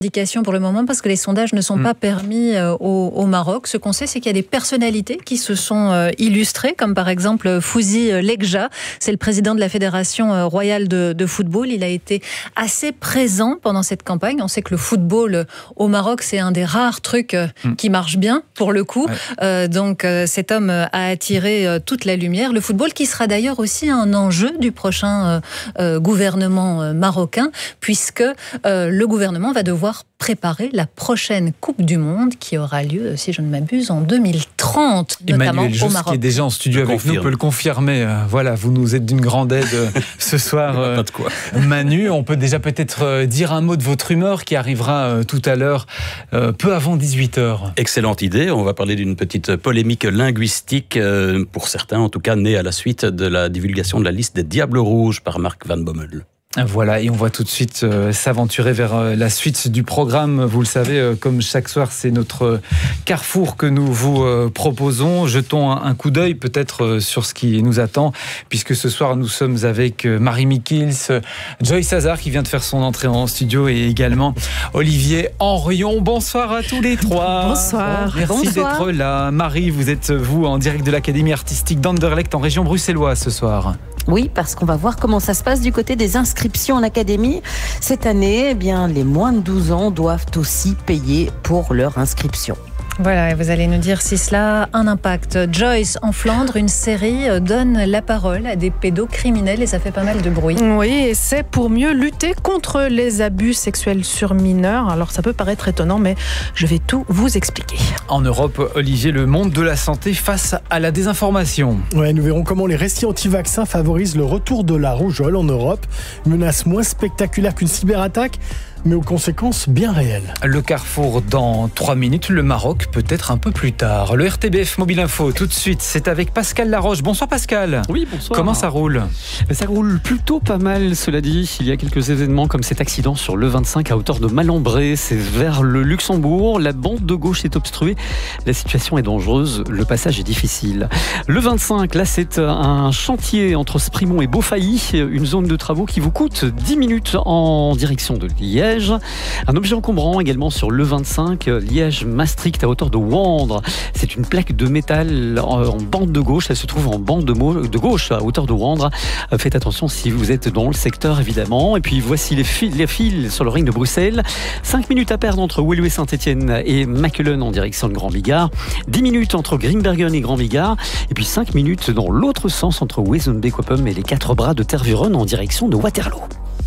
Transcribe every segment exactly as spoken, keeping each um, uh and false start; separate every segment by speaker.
Speaker 1: Indication pour le moment parce que les sondages ne sont mmh. pas permis euh, au, au Maroc. Ce qu'on sait, c'est qu'il y a des personnalités qui se sont euh, illustrées, comme par exemple Fouzi Lekja. C'est le président de la Fédération euh, royale de, de football. Il a été assez présent pendant cette campagne. On sait que le football euh, au Maroc, c'est un des rares trucs euh, mmh. qui marche bien pour le coup. Ouais. Euh, donc euh, cet homme a attiré euh, toute la lumière. Le football qui sera d'ailleurs aussi un enjeu du prochain euh, euh, gouvernement euh, marocain, puisque euh, le gouvernement va devoir préparer la prochaine Coupe du Monde qui aura lieu, si je ne m'abuse, en deux mille trente, notamment
Speaker 2: Emmanuel Just,
Speaker 1: au Maroc.
Speaker 2: Qui est déjà en studio je avec confirme. nous, peut le confirmer. Euh, voilà, vous nous êtes d'une grande aide euh, ce soir. Euh,
Speaker 3: pas de quoi.
Speaker 2: Manu, on peut déjà peut-être euh, dire un mot de votre humeur qui arrivera euh, tout à l'heure, euh, peu avant dix-huit heures.
Speaker 3: Excellente idée. On va parler d'une petite polémique linguistique, euh, pour certains en tout cas, née à la suite de la divulgation de la liste des Diables Rouges par Marc Van Bommel.
Speaker 2: Voilà, et on va tout de suite euh, s'aventurer vers euh, la suite du programme. Vous le savez, euh, comme chaque soir, c'est notre euh, carrefour que nous vous euh, proposons. Jetons un, un coup d'œil peut-être euh, sur ce qui nous attend, puisque ce soir, nous sommes avec euh, Marie Mikils, euh, Joyce Hazard qui vient de faire son entrée en studio et également Olivier Henrion. Bonsoir à tous les trois.
Speaker 4: Bonsoir.
Speaker 2: Merci
Speaker 4: Bonsoir.
Speaker 2: d'être là. Marie, vous êtes, vous, en direct de l'Académie artistique d'Anderlecht en région bruxelloise ce soir.
Speaker 4: Oui, parce qu'on va voir comment ça se passe du côté des inscriptions en académie. Cette année, eh bien, les moins de douze ans doivent aussi payer pour leur inscription.
Speaker 1: Voilà, et vous allez nous dire si cela a un impact. Joyce, en Flandre, une série donne la parole à des pédocriminels et ça fait pas mal de bruit.
Speaker 5: Oui, et c'est pour mieux lutter contre les abus sexuels sur mineurs. Alors ça peut paraître étonnant, mais je vais tout vous expliquer.
Speaker 2: En Europe, Olivier, le monde de la santé face à la désinformation.
Speaker 6: Ouais, nous verrons comment les récits anti-vaccins favorisent le retour de la rougeole en Europe. Une menace moins spectaculaire qu'une cyberattaque, mais aux conséquences bien réelles.
Speaker 2: Le carrefour dans trois minutes, le Maroc peut-être un peu plus tard. Le R T B F Mobile Info, tout de suite, c'est avec Pascal Laroche. Bonsoir Pascal.
Speaker 7: Oui, bonsoir.
Speaker 2: Comment ça roule ?
Speaker 7: Ça roule plutôt pas mal, cela dit. Il y a quelques événements comme cet accident sur l'E vingt-cinq à hauteur de Malembré. C'est vers le Luxembourg. La bande de gauche est obstruée. La situation est dangereuse. Le passage est difficile. Le vingt-cinq, là, c'est un chantier entre Sprimont et Beaufailly. Une zone de travaux qui vous coûte dix minutes en direction de Liège. Un objet encombrant également sur l'E vingt-cinq, Liège-Maastricht à hauteur de Wandre. C'est une plaque de métal en bande de gauche. Elle se trouve en bande de gauche à hauteur de Wandre. Faites attention si vous êtes dans le secteur, évidemment. Et puis voici les fils, les fils sur le ring de Bruxelles. cinq minutes à perdre entre Woluwe Saint-Etienne et Machelen en direction de Grand Bigard. dix minutes entre Grimbergen et Grand Bigard. Et puis cinq minutes dans l'autre sens entre Wezenbeek-Oppem et les quatre bras de Tervuren en direction de Waterloo.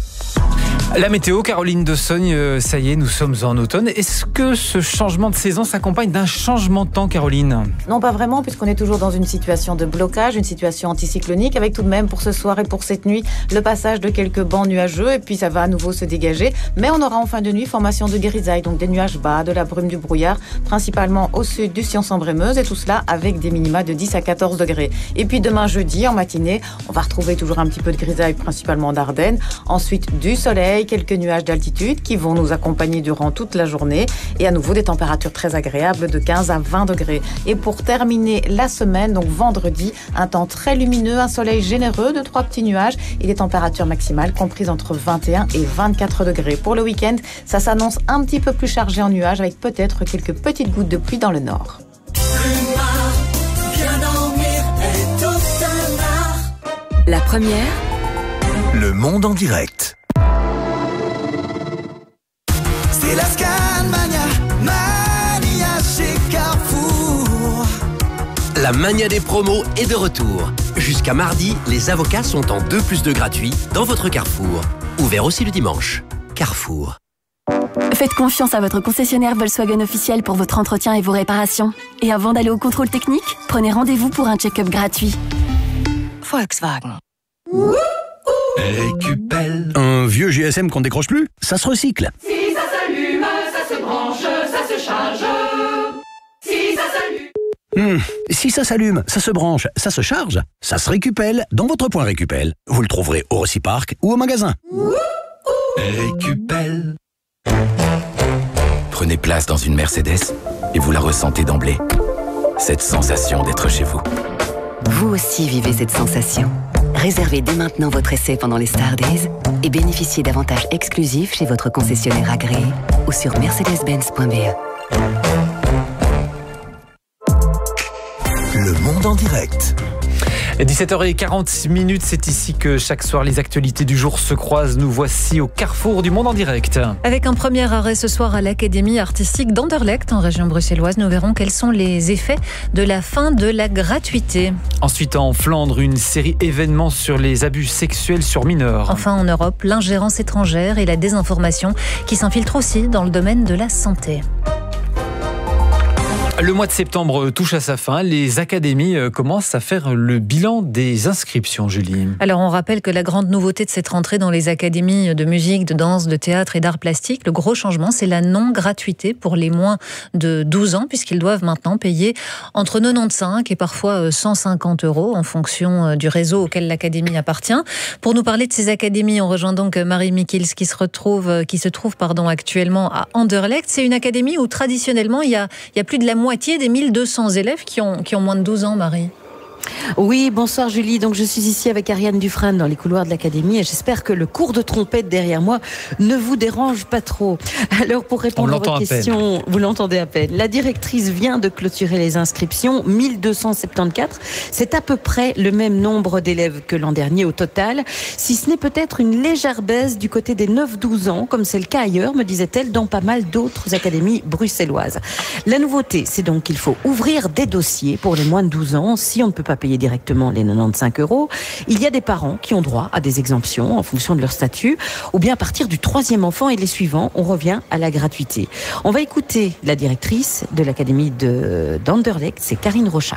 Speaker 2: La météo, Caroline de Sogne, ça y est, nous sommes en automne. Est-ce que ce changement de saison s'accompagne d'un changement de temps, Caroline ?
Speaker 8: Non, pas vraiment, puisqu'on est toujours dans une situation de blocage, une situation anticyclonique, avec tout de même pour ce soir et pour cette nuit, le passage de quelques bancs nuageux, et puis ça va à nouveau se dégager. Mais on aura en fin de nuit formation de grisaille, donc des nuages bas, de la brume, du brouillard, principalement au sud du Sion-Sambre-et-Meuse, et tout cela avec des minima de dix à quatorze degrés. Et puis demain jeudi, en matinée, on va retrouver toujours un petit peu de grisaille, principalement d'Ardennes. Ensuite, du soleil, quelques nuages d'altitude qui vont nous accompagner durant toute la journée et à nouveau des températures très agréables de quinze à vingt degrés. Et pour terminer la semaine, donc vendredi, un temps très lumineux, un soleil généreux de trois petits nuages et des températures maximales comprises entre vingt et un et vingt-quatre degrés. Pour le week-end, ça s'annonce un petit peu plus chargé en nuages avec peut-être quelques petites gouttes de pluie dans le nord.
Speaker 9: La première,
Speaker 10: Le Monde en direct.
Speaker 11: C'est la Scanmania, Mania chez Carrefour.
Speaker 10: La mania des promos est de retour. Jusqu'à mardi, les avocats sont en deux plus deux gratuits dans votre Carrefour. Ouvert aussi le dimanche. Carrefour.
Speaker 12: Faites confiance à votre concessionnaire Volkswagen officiel pour votre entretien et vos réparations. Et avant d'aller au contrôle technique, prenez rendez-vous pour un check-up gratuit.
Speaker 9: Volkswagen.
Speaker 10: Récupelle. Un vieux G S M qu'on décroche plus, ça se recycle.
Speaker 13: Si ça s'allume, ça se branche, ça se charge. Si ça s'allume.
Speaker 10: Hum, si ça s'allume, ça se branche, ça se charge, ça se récupelle dans votre point Récupelle. Vous le trouverez au Reciparc ou au magasin. Récupelle.
Speaker 14: Prenez place dans une Mercedes et vous la ressentez d'emblée. Cette sensation d'être chez vous.
Speaker 9: Vous aussi vivez cette sensation. Réservez dès maintenant votre essai pendant les Star Days et bénéficiez d'avantages exclusifs chez votre concessionnaire agréé ou sur mercedes benz point b e.
Speaker 10: Le monde en direct.
Speaker 2: dix-sept heures quarante minutes, c'est ici que chaque soir les actualités du jour se croisent. Nous voici au carrefour du monde en direct.
Speaker 1: Avec un premier arrêt ce soir à l'Académie artistique d'Anderlecht en région bruxelloise, nous verrons quels sont les effets de la fin de la gratuité.
Speaker 2: Ensuite en Flandre, une série événements sur les abus sexuels sur mineurs.
Speaker 1: Enfin en Europe, l'ingérence étrangère et la désinformation qui s'infiltrent aussi dans le domaine de la santé.
Speaker 2: Le mois de septembre touche à sa fin. Les académies commencent à faire le bilan des inscriptions, Julie.
Speaker 1: Alors on rappelle que la grande nouveauté de cette rentrée dans les académies de musique, de danse, de théâtre et d'art plastique, le gros changement, c'est la non-gratuité pour les moins de douze ans, puisqu'ils doivent maintenant payer entre quatre-vingt-quinze et parfois cent cinquante euros en fonction du réseau auquel l'académie appartient. Pour nous parler de ces académies, on rejoint donc Marie Mikkels qui se retrouve, qui se trouve pardon, actuellement à Anderlecht. C'est une académie où traditionnellement il y a, il y a plus de la moitié des mille deux cents élèves qui ont, qui ont moins de douze ans, Marie.
Speaker 4: Oui, bonsoir Julie. Donc je suis ici avec Ariane Dufresne dans les couloirs de l'académie et j'espère que le cours de trompette derrière moi ne vous dérange pas trop. Alors pour répondre à votre question, vous l'entendez à peine. La directrice vient de clôturer les inscriptions, mille deux cent soixante-quatorze. C'est à peu près le même nombre d'élèves que l'an dernier au total, si ce n'est peut-être une légère baisse du côté des neuf douze ans, comme c'est le cas ailleurs, me disait-elle, dans pas mal d'autres académies bruxelloises. La nouveauté, c'est donc qu'il faut ouvrir des dossiers pour les moins de douze ans si on ne peut pas payer directement les quatre-vingt-quinze euros. Il y a des parents qui ont droit à des exemptions en fonction de leur statut, ou bien à partir du troisième enfant et les suivants, on revient à la gratuité. On va écouter la directrice de l'académie de d'Anderlecht, c'est Karine Rochat.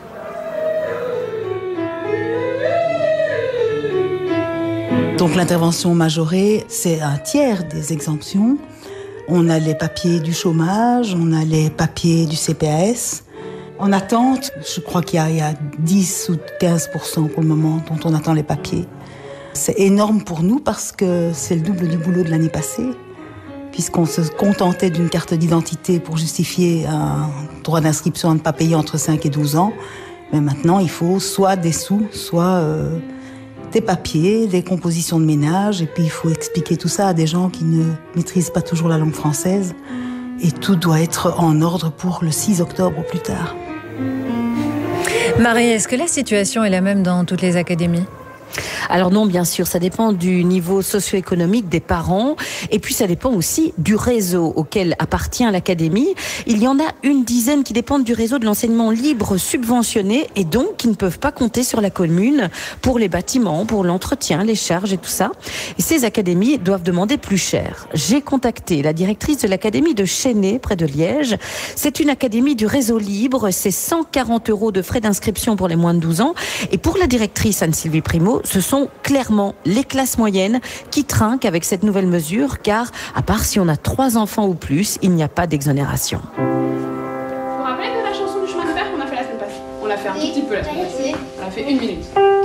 Speaker 15: Donc l'intervention majorée, c'est un tiers des exemptions. On a les papiers du chômage, on a les papiers du C P A S. En attente, je crois qu'il y a, il y a dix ou quinze pour cent pour le moment dont on attend les papiers. C'est énorme pour nous parce que c'est le double du boulot de l'année passée, puisqu'on se contentait d'une carte d'identité pour justifier un droit d'inscription à ne pas payer entre cinq et douze ans. Mais maintenant, il faut soit des sous, soit euh, des papiers, des compositions de ménage, et puis il faut expliquer tout ça à des gens qui ne maîtrisent pas toujours la langue française. Et tout doit être en ordre pour le six octobre au plus tard.
Speaker 1: Marie, est-ce que la situation est la même dans toutes les académies ?
Speaker 4: Alors non, bien sûr, ça dépend du niveau socio-économique des parents et puis ça dépend aussi du réseau auquel appartient l'académie. Il y en a une dizaine qui dépendent du réseau de l'enseignement libre subventionné et donc qui ne peuvent pas compter sur la commune pour les bâtiments, pour l'entretien, les charges et tout ça. Et ces académies doivent demander plus cher. J'ai contacté la directrice de l'académie de Chênay, près de Liège. C'est une académie du réseau libre, c'est cent quarante euros de frais d'inscription pour les moins de douze ans. Et pour la directrice Anne-Sylvie Primo, ce sont clairement les classes moyennes qui trinquent avec cette nouvelle mesure, car à part si on a trois enfants ou plus, il n'y a pas d'exonération.
Speaker 16: Vous vous rappelez de la chanson du chemin de fer qu'on a fait la semaine passée? On l'a fait un tout petit peu la semaine passée. On a fait une minute.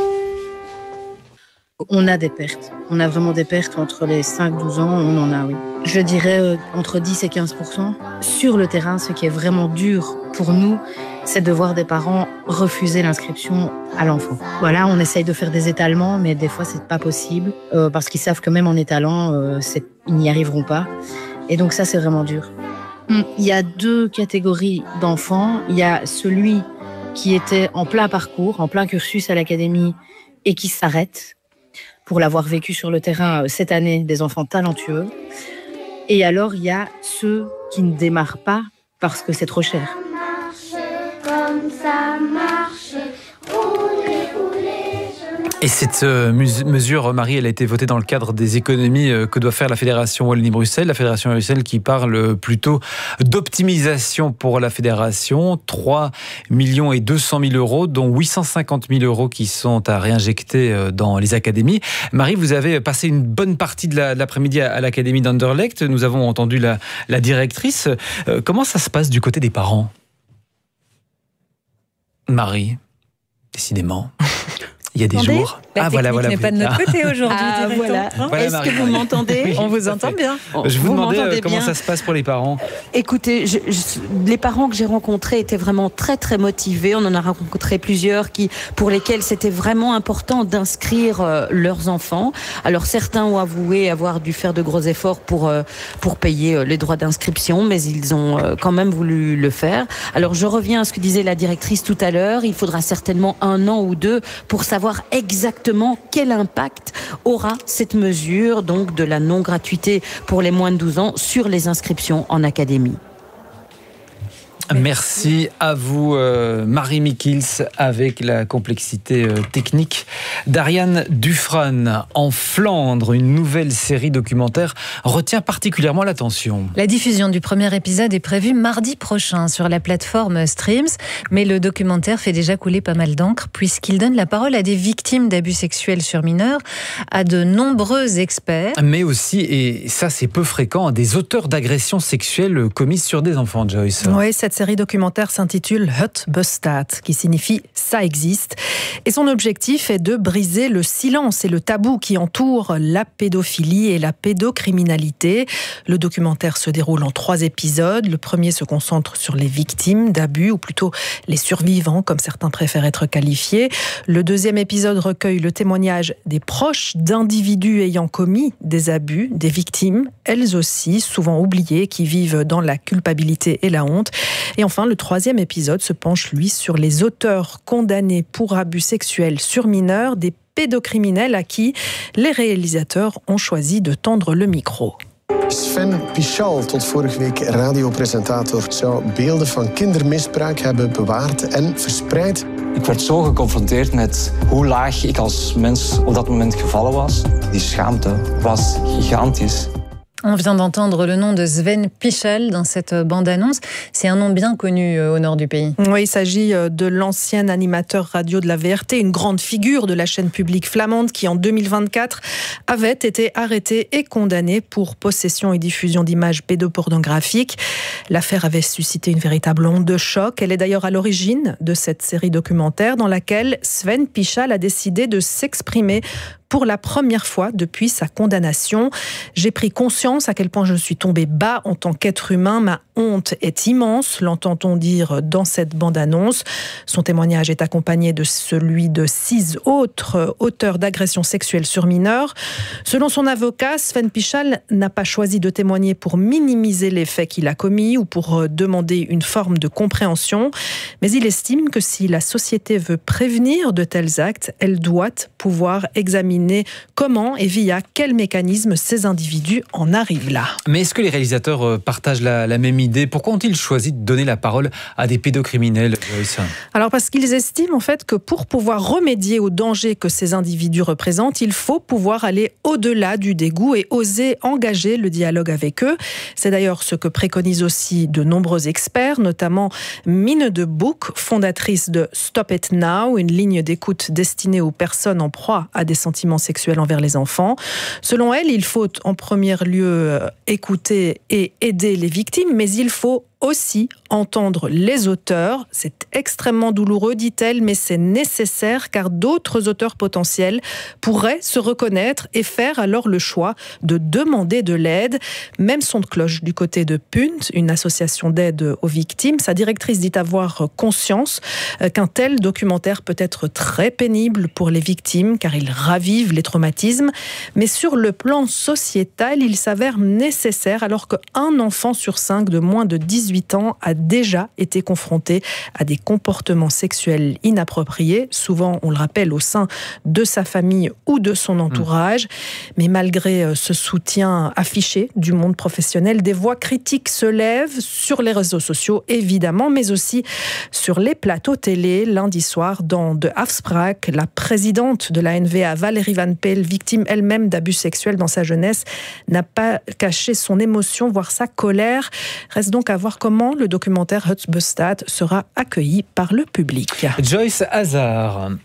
Speaker 17: On a des pertes. On a vraiment des pertes entre les cinq douze ans, on en a, oui. Je dirais euh, entre dix et quinze pour cent. Sur le terrain, ce qui est vraiment dur pour nous, c'est de voir des parents refuser l'inscription à l'enfant. Voilà, on essaye de faire des étalements, mais des fois, c'est pas possible, euh, parce qu'ils savent que même en étalant, euh, c'est, ils n'y arriveront pas. Et donc ça, c'est vraiment dur. Il y a deux catégories d'enfants. Il y a celui qui était en plein parcours, en plein cursus à l'académie, et qui s'arrête, pour l'avoir vécu sur le terrain cette année, des enfants talentueux. Et alors, il y a ceux qui ne démarrent pas parce que c'est trop cher.
Speaker 13: Comme ça marche, rouler, rouler.
Speaker 2: Et cette euh, mesure, Marie, elle a été votée dans le cadre des économies euh, que doit faire la Fédération Wallonie-Bruxelles. La Fédération Bruxelles qui parle plutôt d'optimisation pour la Fédération. trois millions et deux cent mille euros, dont huit cent cinquante mille euros qui sont à réinjecter euh, dans les académies. Marie, vous avez passé une bonne partie de, la, de l'après-midi à, à l'académie d'Anderlecht. Nous avons entendu la, la directrice. Euh, comment ça se passe du côté des parents ? Marie, décidément. Il y a des
Speaker 1: Attendez,
Speaker 2: jours.
Speaker 1: La
Speaker 2: ah,
Speaker 1: technique
Speaker 2: voilà, voilà.
Speaker 1: n'est pas de notre côté aujourd'hui.
Speaker 4: Ah, voilà.
Speaker 2: Voilà,
Speaker 4: Est-ce
Speaker 2: Marie,
Speaker 4: que vous
Speaker 2: Marie.
Speaker 4: m'entendez?
Speaker 2: Oui,
Speaker 1: On vous
Speaker 2: tout à
Speaker 1: entend
Speaker 2: fait.
Speaker 1: bien.
Speaker 2: Je vous,
Speaker 4: Vous
Speaker 2: demandais
Speaker 4: m'entendez
Speaker 2: comment
Speaker 4: bien
Speaker 2: ça se passe pour les parents.
Speaker 4: Écoutez, je, je, les parents que j'ai rencontrés étaient vraiment très très motivés. On en a rencontré plusieurs qui, pour lesquels c'était vraiment important d'inscrire euh, leurs enfants. Alors certains ont avoué avoir dû faire de gros efforts pour euh, pour payer euh, les droits d'inscription, mais ils ont euh, quand même voulu le faire. Alors je reviens à ce que disait la directrice tout à l'heure. Il faudra certainement un an ou deux pour savoir exactement quel impact aura cette mesure, donc de la non-gratuité pour les moins de douze ans sur les inscriptions en académie.
Speaker 2: Merci à vous, euh, Marie Mikkils, avec la complexité euh, technique d'Ariane Dufresne. En Flandre, une nouvelle série documentaire retient particulièrement l'attention.
Speaker 1: La diffusion du premier épisode est prévue mardi prochain sur la plateforme Streams, mais le documentaire fait déjà couler pas mal d'encre puisqu'il donne la parole à des victimes d'abus sexuels sur mineurs, à de nombreux experts.
Speaker 2: Mais aussi, et ça c'est peu fréquent, à des auteurs d'agressions sexuelles commises sur des enfants, Joyce.
Speaker 5: Oui, cette série documentaire s'intitule Het bestaat, qui signifie « ça existe ». Et son objectif est de briser le silence et le tabou qui entoure la pédophilie et la pédocriminalité. Le documentaire se déroule en trois épisodes. Le premier se concentre sur les victimes d'abus, ou plutôt les survivants, comme certains préfèrent être qualifiés. Le deuxième épisode recueille le témoignage des proches d'individus ayant commis des abus, des victimes, elles aussi, souvent oubliées, qui vivent dans la culpabilité et la honte. Et enfin, le troisième épisode se penche, lui, sur les auteurs condamnés pour abus sexuels sur mineurs, des pédocriminels à qui les réalisateurs ont choisi de tendre le micro.
Speaker 18: Sven Pichal, tot vorige week radiopresentator, zou beelden van kindermisbruik hebben bewaard en verspreid.
Speaker 19: Ik werd zo geconfronteerd met hoe laag ik als mens op dat moment gevallen was. Die schaamte was gigantisch.
Speaker 1: On vient d'entendre le nom de Sven Pichal dans cette bande-annonce. C'est un nom bien connu au nord du pays.
Speaker 5: Oui, il s'agit de l'ancien animateur radio de la V R T, une grande figure de la chaîne publique flamande qui, en deux mille vingt-quatre, avait été arrêté et condamné pour possession et diffusion d'images pédopornographiques. L'affaire avait suscité une véritable onde de choc. Elle est d'ailleurs à l'origine de cette série documentaire dans laquelle Sven Pichal a décidé de s'exprimer pour la première fois depuis sa condamnation. J'ai pris conscience à quel point je suis tombé bas en tant qu'être humain. Ma honte est immense, l'entend-on dire dans cette bande-annonce. Son témoignage est accompagné de celui de six autres auteurs d'agressions sexuelles sur mineurs. Selon son avocat, Sven Pichal n'a pas choisi de témoigner pour minimiser les faits qu'il a commis ou pour demander une forme de compréhension, mais il estime que si la société veut prévenir de tels actes, elle doit pouvoir examiner comment et via quel mécanisme ces individus en arrivent là.
Speaker 2: Mais est-ce que les réalisateurs partagent la, la même idée? Pourquoi ont-ils choisi de donner la parole à des pédocriminels, Joyce?
Speaker 5: Alors parce qu'ils estiment en fait que pour pouvoir remédier aux dangers que ces individus représentent, il faut pouvoir aller au-delà du dégoût et oser engager le dialogue avec eux. C'est d'ailleurs ce que préconisent aussi de nombreux experts, notamment Mine de Boek, fondatrice de Stop It Now, une ligne d'écoute destinée aux personnes en proie à des sentiments sexuels envers les enfants. Selon elle, il faut en premier lieu écouter et aider les victimes, mais il faut aussi entendre les auteurs. C'est extrêmement douloureux, dit-elle, mais c'est nécessaire car d'autres auteurs potentiels pourraient se reconnaître et faire alors le choix de demander de l'aide. Même son de cloche du côté de Punt, une association d'aide aux victimes. Sa directrice dit avoir conscience qu'un tel documentaire peut être très pénible pour les victimes car il ravive les traumatismes. Mais sur le plan sociétal, il s'avère nécessaire alors qu'un enfant sur cinq de moins de dix-huit ans a déjà été confronté à des comportements sexuels inappropriés, souvent, on le rappelle, au sein de sa famille ou de son entourage. Mmh. Mais malgré ce soutien affiché du monde professionnel, des voix critiques se lèvent sur les réseaux sociaux, évidemment, mais aussi sur les plateaux télé. Lundi soir, dans De Afspraak, la présidente de la N V A, Valérie Van Peel, victime elle-même d'abus sexuels dans sa jeunesse, n'a pas caché son émotion, voire sa colère. Reste donc à voir comment le documentaire Het bestaat sera accueilli par le public.
Speaker 2: Joyce Hazard.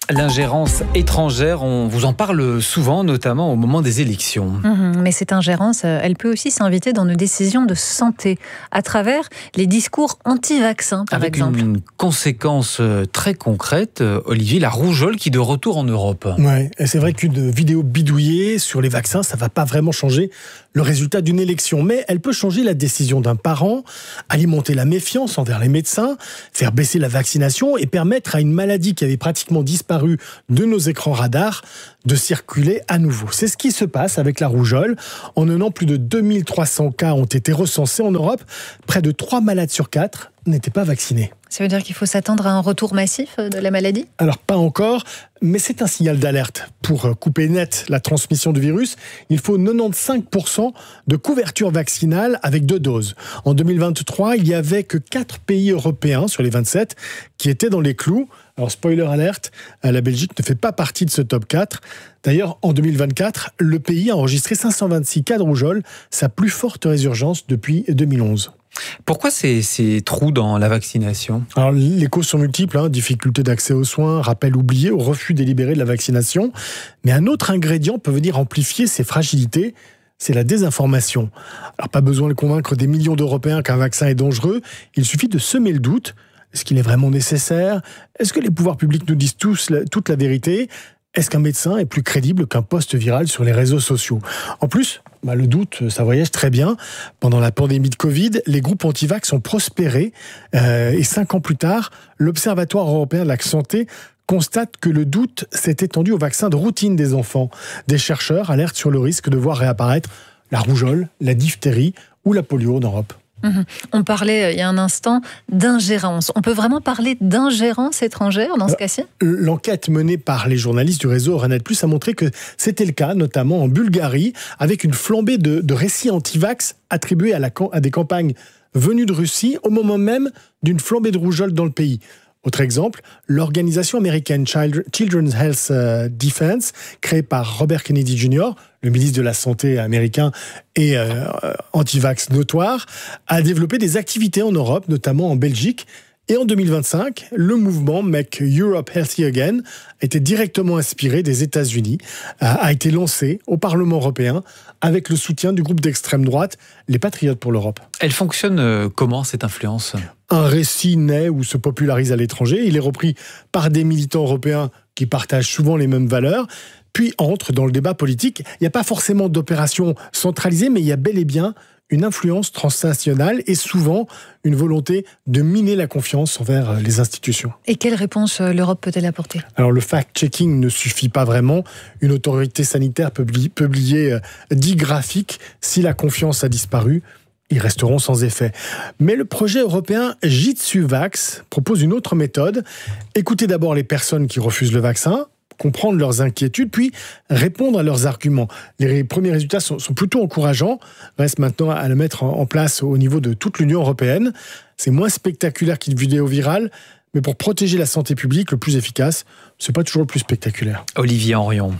Speaker 2: L'ingérence étrangère, on vous en parle souvent, notamment au moment des élections.
Speaker 1: Mmh, mais cette ingérence, elle peut aussi s'inviter dans nos décisions de santé, à travers les discours anti-vaccins, par
Speaker 2: Avec
Speaker 1: exemple.
Speaker 2: Avec une conséquence très concrète, Olivier, la rougeole qui est de retour en Europe.
Speaker 6: Ouais, et c'est vrai qu'une vidéo bidouillée sur les vaccins, ça ne va pas vraiment changer le résultat d'une élection, mais elle peut changer la décision d'un parent, alimenter la méfiance envers les médecins, faire baisser la vaccination et permettre à une maladie qui avait pratiquement disparu de nos écrans radars de circuler à nouveau. C'est ce qui se passe avec la rougeole. En un an, plus de deux mille trois cents cas ont été recensés en Europe. Près de trois malades sur quatre n'étaient pas vaccinés.
Speaker 1: Ça veut dire qu'il faut s'attendre à un retour massif de la maladie ?
Speaker 6: Alors, pas encore, mais c'est un signal d'alerte. Pour couper net la transmission du virus, il faut quatre-vingt-quinze pour cent de couverture vaccinale avec deux doses. En deux mille vingt-trois, il n'y avait que quatre pays européens sur les vingt-sept qui étaient dans les clous. Alors, spoiler alerte, la Belgique ne fait pas partie de ce top quatre. D'ailleurs, en deux mille vingt-quatre, le pays a enregistré cinq cent vingt-six cas de rougeole, sa plus forte résurgence depuis deux mille onze.
Speaker 2: Pourquoi ces, ces trous dans la vaccination ?
Speaker 6: Alors, les causes sont multiples, hein, difficulté d'accès aux soins, rappel oublié ou refus délibéré de la vaccination. Mais un autre ingrédient peut venir amplifier ces fragilités, c'est la désinformation. Alors, pas besoin de convaincre des millions d'Européens qu'un vaccin est dangereux, il suffit de semer le doute. Est-ce qu'il est vraiment nécessaire ? Est-ce que les pouvoirs publics nous disent tous la, toute la vérité ? Est-ce qu'un médecin est plus crédible qu'un post viral sur les réseaux sociaux ? En plus, bah, le doute, ça voyage très bien. Pendant la pandémie de Covid, les groupes anti-vax ont prospéré. Euh, et cinq ans plus tard, l'Observatoire européen de la santé constate que le doute s'est étendu aux vaccins de routine des enfants. Des chercheurs alertent sur le risque de voir réapparaître la rougeole, la diphtérie ou la polio en Europe.
Speaker 1: Mmh. On parlait il y a un instant d'ingérence. On peut vraiment parler d'ingérence étrangère dans ce cas-ci ?
Speaker 6: L'enquête menée par les journalistes du réseau Euronet Plus a montré que c'était le cas, notamment en Bulgarie, avec une flambée de, de récits anti-vax attribués à, la, à des campagnes venues de Russie au moment même d'une flambée de rougeole dans le pays. Autre exemple, l'organisation américaine Children's Health Defense, créée par Robert Kennedy junior, le ministre de la Santé américain et euh, anti-vax notoire, a développé des activités en Europe, notamment en Belgique. Et en deux mille vingt-cinq, le mouvement Make Europe Healthy Again a été directement inspiré des États-Unis, a été lancé au Parlement européen avec le soutien du groupe d'extrême droite, les Patriotes pour l'Europe.
Speaker 2: Elle fonctionne comment, cette influence ?
Speaker 6: Un récit naît ou se popularise à l'étranger, il est repris par des militants européens qui partagent souvent les mêmes valeurs, puis entre dans le débat politique. Il n'y a pas forcément d'opération centralisée, mais il y a bel et bien une influence transnationale et souvent une volonté de miner la confiance envers les institutions.
Speaker 1: Et quelle réponse l'Europe peut-elle apporter ?
Speaker 6: Alors le fact-checking ne suffit pas vraiment. Une autorité sanitaire peut publier dix graphiques. Si la confiance a disparu, ils resteront sans effet. Mais le projet européen Jitsuvax propose une autre méthode. Écoutez d'abord les personnes qui refusent le vaccin, comprendre leurs inquiétudes, puis répondre à leurs arguments. Les premiers résultats sont, sont plutôt encourageants. Reste maintenant à le mettre en place au niveau de toute l'Union européenne. C'est moins spectaculaire qu'une vidéo virale, mais pour protéger la santé publique, le plus efficace, c'est pas toujours le plus spectaculaire.
Speaker 2: Olivier Henrion.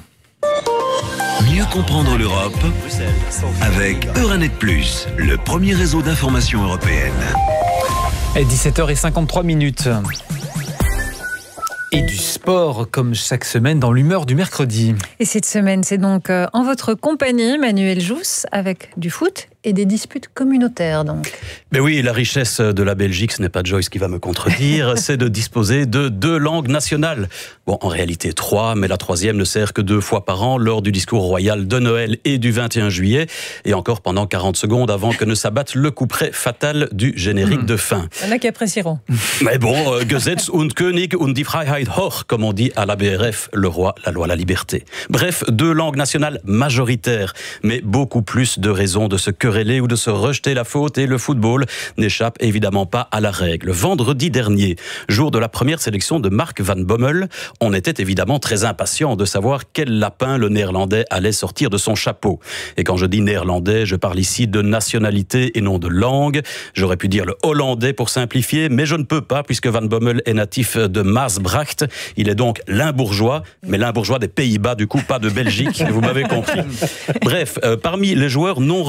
Speaker 10: Mieux comprendre l'Europe avec Euronet Plus, le premier réseau d'information européenne.
Speaker 2: dix-sept heures cinquante-trois minutes. Et du sport, comme chaque semaine, dans l'humeur du mercredi.
Speaker 1: Et cette semaine, c'est donc en votre compagnie, Manuel Jousse, avec du foot et des disputes communautaires, donc.
Speaker 3: Mais oui, la richesse de la Belgique, ce n'est pas Joyce qui va me contredire, c'est de disposer de deux langues nationales. Bon, en réalité trois, mais la troisième ne sert que deux fois par an, lors du discours royal de Noël et du vingt et un juillet, et encore pendant quarante secondes avant que ne s'abatte le couperet fatal du générique mmh. de fin.
Speaker 1: Il y en a qui apprécieront.
Speaker 3: Mais bon, euh, Gesetz und König und die Freiheit hoch, comme on dit à la B R F, le roi, la loi, la liberté. Bref, deux langues nationales majoritaires, mais beaucoup plus de raisons de se quereller ou de se rejeter la faute, et le football n'échappe évidemment pas à la règle. Vendredi dernier, jour de la première sélection de Mark Van Bommel, on était évidemment très impatient de savoir quel lapin le néerlandais allait sortir de son chapeau. Et quand je dis néerlandais, je parle ici de nationalité et non de langue. J'aurais pu dire le hollandais pour simplifier, mais je ne peux pas puisque Van Bommel est natif de Maasbracht. Il est donc limbourgeois, mais limbourgeois des Pays-Bas, du coup pas de Belgique, vous m'avez compris. Bref, euh, parmi les joueurs non retenus, mais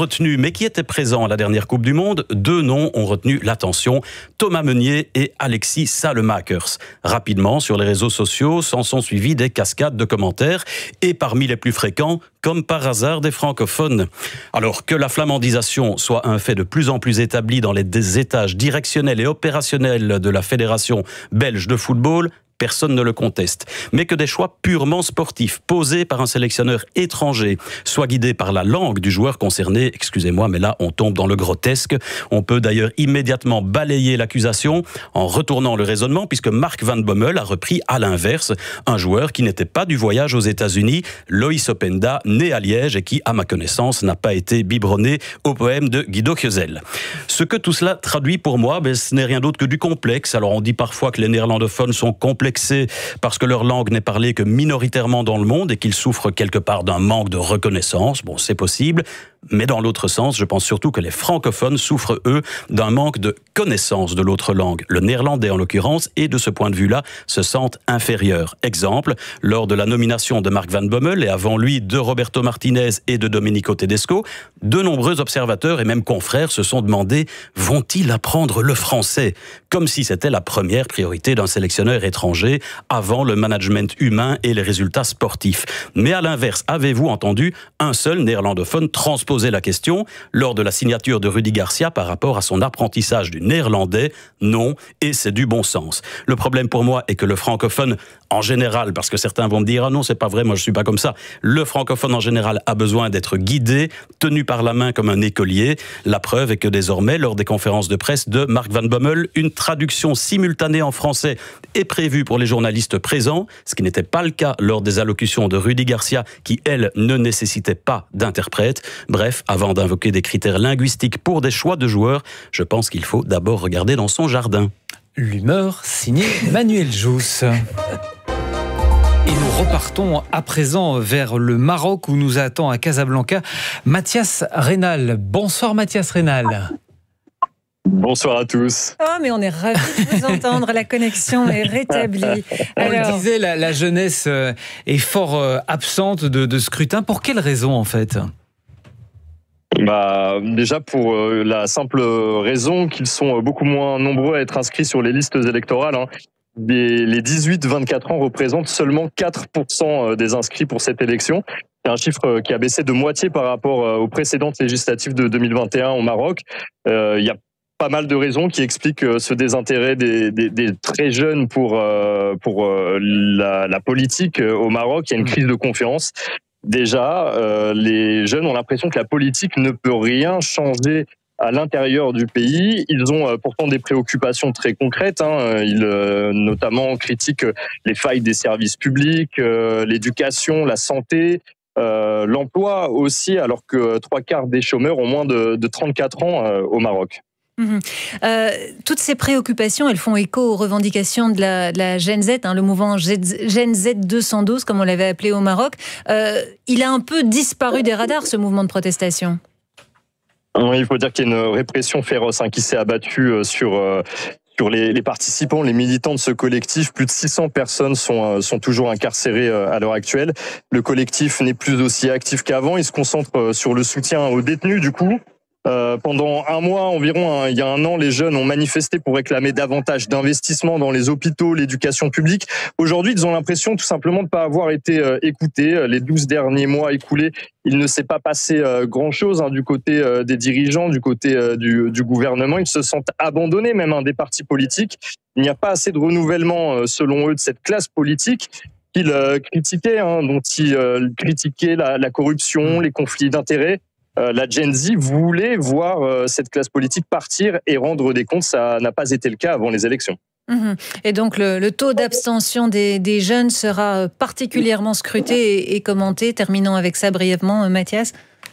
Speaker 3: mais qui étaient présents à la dernière Coupe du Monde. Deux noms ont retenu l'attention, Thomas Meunier et Alexis Saelemaekers. Rapidement, sur les réseaux sociaux, s'en sont suivis des cascades de commentaires, et parmi les plus fréquents, comme par hasard, des francophones. Alors que la flamandisation soit un fait de plus en plus établi dans les étages directionnels et opérationnels de la Fédération belge de football, personne ne le conteste. Mais que des choix purement sportifs, posés par un sélectionneur étranger, soient guidés par la langue du joueur concerné, excusez-moi, mais là, on tombe dans le grotesque. On peut d'ailleurs immédiatement balayer l'accusation en retournant le raisonnement, puisque Mark Van Bommel a repris à l'inverse un joueur qui n'était pas du voyage aux États-Unis, Loïs Openda, né à Liège et qui, à ma connaissance, n'a pas été biberonné au poème de Guido Kjözel. Ce que tout cela traduit pour moi, ben, ce n'est rien d'autre que du complexe. Alors on dit parfois que les néerlandophones sont complexés parce que leur langue n'est parlée que minoritairement dans le monde et qu'ils souffrent quelque part d'un manque de reconnaissance. Bon, c'est possible. Mais dans l'autre sens, je pense surtout que les francophones souffrent, eux, d'un manque de connaissance de l'autre langue. Le néerlandais, en l'occurrence, et de ce point de vue-là, se sentent inférieurs. Exemple, lors de la nomination de Mark Van Bommel, et avant lui de Roberto Martinez et de Domenico Tedesco, de nombreux observateurs et même confrères se sont demandé « vont-ils apprendre le français ?» Comme si c'était la première priorité d'un sélectionneur étranger avant le management humain et les résultats sportifs. Mais à l'inverse, avez-vous entendu un seul néerlandophone transposer la question lors de la signature de Rudy Garcia par rapport à son apprentissage du néerlandais? Non, et c'est du bon sens. Le problème pour moi est que le francophone en général, parce que certains vont me dire « Ah non, c'est pas vrai, moi je suis pas comme ça », le francophone en général a besoin d'être guidé, tenu par la main comme un écolier. La preuve est que désormais, lors des conférences de presse de Mark Van Bommel, une traduction simultanée en français est prévue pour les journalistes présents, ce qui n'était pas le cas lors des allocutions de Rudy Garcia, qui, elle, ne nécessitait pas d'interprète. Bref, avant d'invoquer des critères linguistiques pour des choix de joueurs, je pense qu'il faut d'abord regarder dans son jardin.
Speaker 2: L'humeur, signé Manuel Jousse. Et nous repartons à présent vers le Maroc où nous attend à Casablanca Mathias Reynal. Bonsoir Mathias Reynal.
Speaker 20: Bonsoir à tous.
Speaker 1: Oh, mais on est ravis de vous entendre, la connexion est rétablie.
Speaker 2: Alors... On le disait, la, la jeunesse est fort absente de, de scrutin. Pour quelles raisons en fait ?
Speaker 20: Bah, déjà pour euh, la simple raison qu'ils sont beaucoup moins nombreux à être inscrits sur les listes électorales. Hein. Les, les dix-huit vingt-quatre ans représentent seulement quatre pour cent des inscrits pour cette élection. C'est un chiffre qui a baissé de moitié par rapport aux précédentes législatives de deux mille vingt et un au Maroc. Euh, il y a pas mal de raisons qui expliquent ce désintérêt des, des, des très jeunes pour, euh, pour euh, la, la politique au Maroc. Il y a une crise de confiance. Déjà, euh, les jeunes ont l'impression que la politique ne peut rien changer à l'intérieur du pays. Ils ont euh, pourtant des préoccupations très concrètes. Hein. Ils euh, notamment critiquent les failles des services publics, euh, l'éducation, la santé, euh, l'emploi aussi, alors que trois quarts des chômeurs ont moins de, de trente-quatre ans euh, au Maroc.
Speaker 1: Mmh. Euh, toutes ces préoccupations, elles font écho aux revendications de la, de la Gen Z, hein, le mouvement Gen Z deux cent douze, comme on l'avait appelé au Maroc. Euh, il a un peu disparu des radars, ce mouvement de protestation.
Speaker 20: Oui, il faut dire qu'il y a une répression féroce hein, qui s'est abattue sur... Euh, Sur les, les participants, les militants de ce collectif, plus de six cents personnes sont, sont toujours incarcérées à l'heure actuelle. Le collectif n'est plus aussi actif qu'avant. Il se concentre sur le soutien aux détenus, du coup. Euh, pendant un mois environ, hein, il y a un an, les jeunes ont manifesté pour réclamer davantage d'investissements dans les hôpitaux, l'éducation publique. Aujourd'hui, ils ont l'impression tout simplement de ne pas avoir été euh, écoutés. Les douze derniers mois écoulés, il ne s'est pas passé euh, grand-chose hein, du côté euh, des dirigeants, du côté euh, du, du gouvernement. Ils se sentent abandonnés, même hein, des partis politiques. Il n'y a pas assez de renouvellement, euh, selon eux, de cette classe politique qu'ils euh, critiquaient, hein, dont ils euh, critiquaient la, la corruption, les conflits d'intérêts. La Gen Z voulait voir cette classe politique partir et rendre des comptes. Ça n'a pas été le cas avant les élections.
Speaker 1: Mmh. Et donc le, le taux d'abstention des, des jeunes sera particulièrement scruté et, et commenté. Terminons avec ça brièvement, Mathias.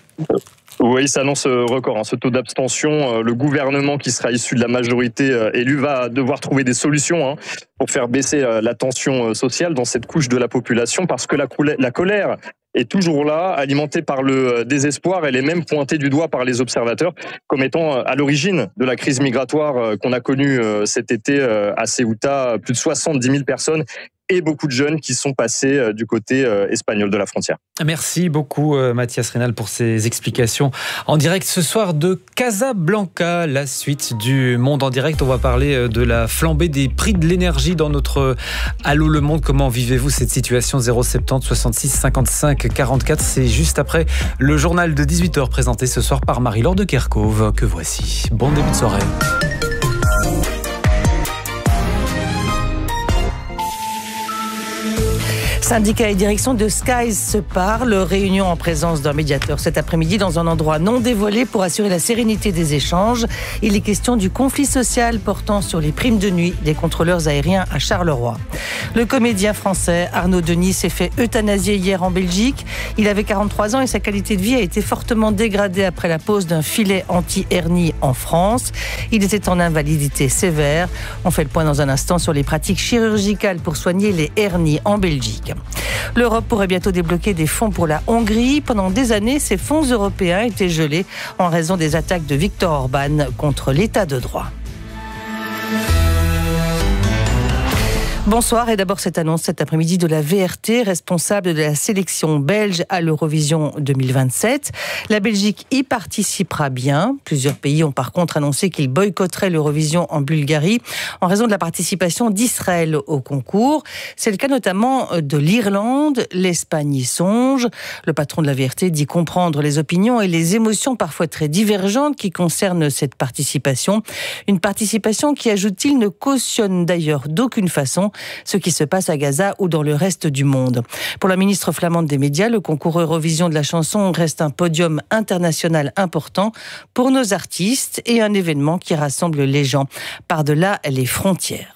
Speaker 20: Oui, ça annonce record, hein, ce taux d'abstention. Le gouvernement qui sera issu de la majorité élue va devoir trouver des solutions hein, pour faire baisser la tension sociale dans cette couche de la population parce que la, la colère est toujours là, alimentée par le désespoir. Elle est même pointée du doigt par les observateurs comme étant à l'origine de la crise migratoire qu'on a connue cet été à Ceuta. Plus de soixante-dix mille personnes et beaucoup de jeunes qui sont passés euh, du côté euh, espagnol de la frontière.
Speaker 2: Merci beaucoup euh, Mathias Rénal pour ces explications. En direct ce soir de Casablanca, la suite du Monde en direct. On va parler de la flambée des prix de l'énergie dans notre Allô le Monde. Comment vivez-vous cette situation? Zéro sept zéro soixante-six cinquante-cinq quarante-quatre. C'est juste après le journal de dix-huit heures présenté ce soir par Marie-Laure de Kerkhove que voici. Bon début de soirée.
Speaker 21: Syndicats et direction de Skies se parlent. Réunion en présence d'un médiateur cet après-midi dans un endroit non dévoilé pour assurer la sérénité des échanges. Il est question du conflit social portant sur les primes de nuit des contrôleurs aériens à Charleroi. Le comédien français Arnaud Denis s'est fait euthanasier hier en Belgique. Il avait quarante-trois ans et sa qualité de vie a été fortement dégradée après la pose d'un filet anti-hernie en France. Il était en invalidité sévère. On fait le point dans un instant sur les pratiques chirurgicales pour soigner les hernies en Belgique. L'Europe pourrait bientôt débloquer des fonds pour la Hongrie. Pendant des années, ces fonds européens étaient gelés en raison des attaques de Viktor Orban contre l'état de droit. Bonsoir et d'abord cette annonce cet après-midi de la V R T, responsable de la sélection belge à l'Eurovision deux mille vingt-sept. La Belgique y participera bien. Plusieurs pays ont par contre annoncé qu'ils boycotteraient l'Eurovision en Bulgarie en raison de la participation d'Israël au concours. C'est le cas notamment de l'Irlande, l'Espagne y songe. Le patron de la V R T dit comprendre les opinions et les émotions parfois très divergentes qui concernent cette participation. Une participation qui, ajoute-t-il, ne cautionne d'ailleurs d'aucune façon ce qui se passe à Gaza ou dans le reste du monde. Pour la ministre flamande des médias, le concours Eurovision de la chanson reste un podium international important pour nos artistes et un événement qui rassemble les gens par-delà les frontières.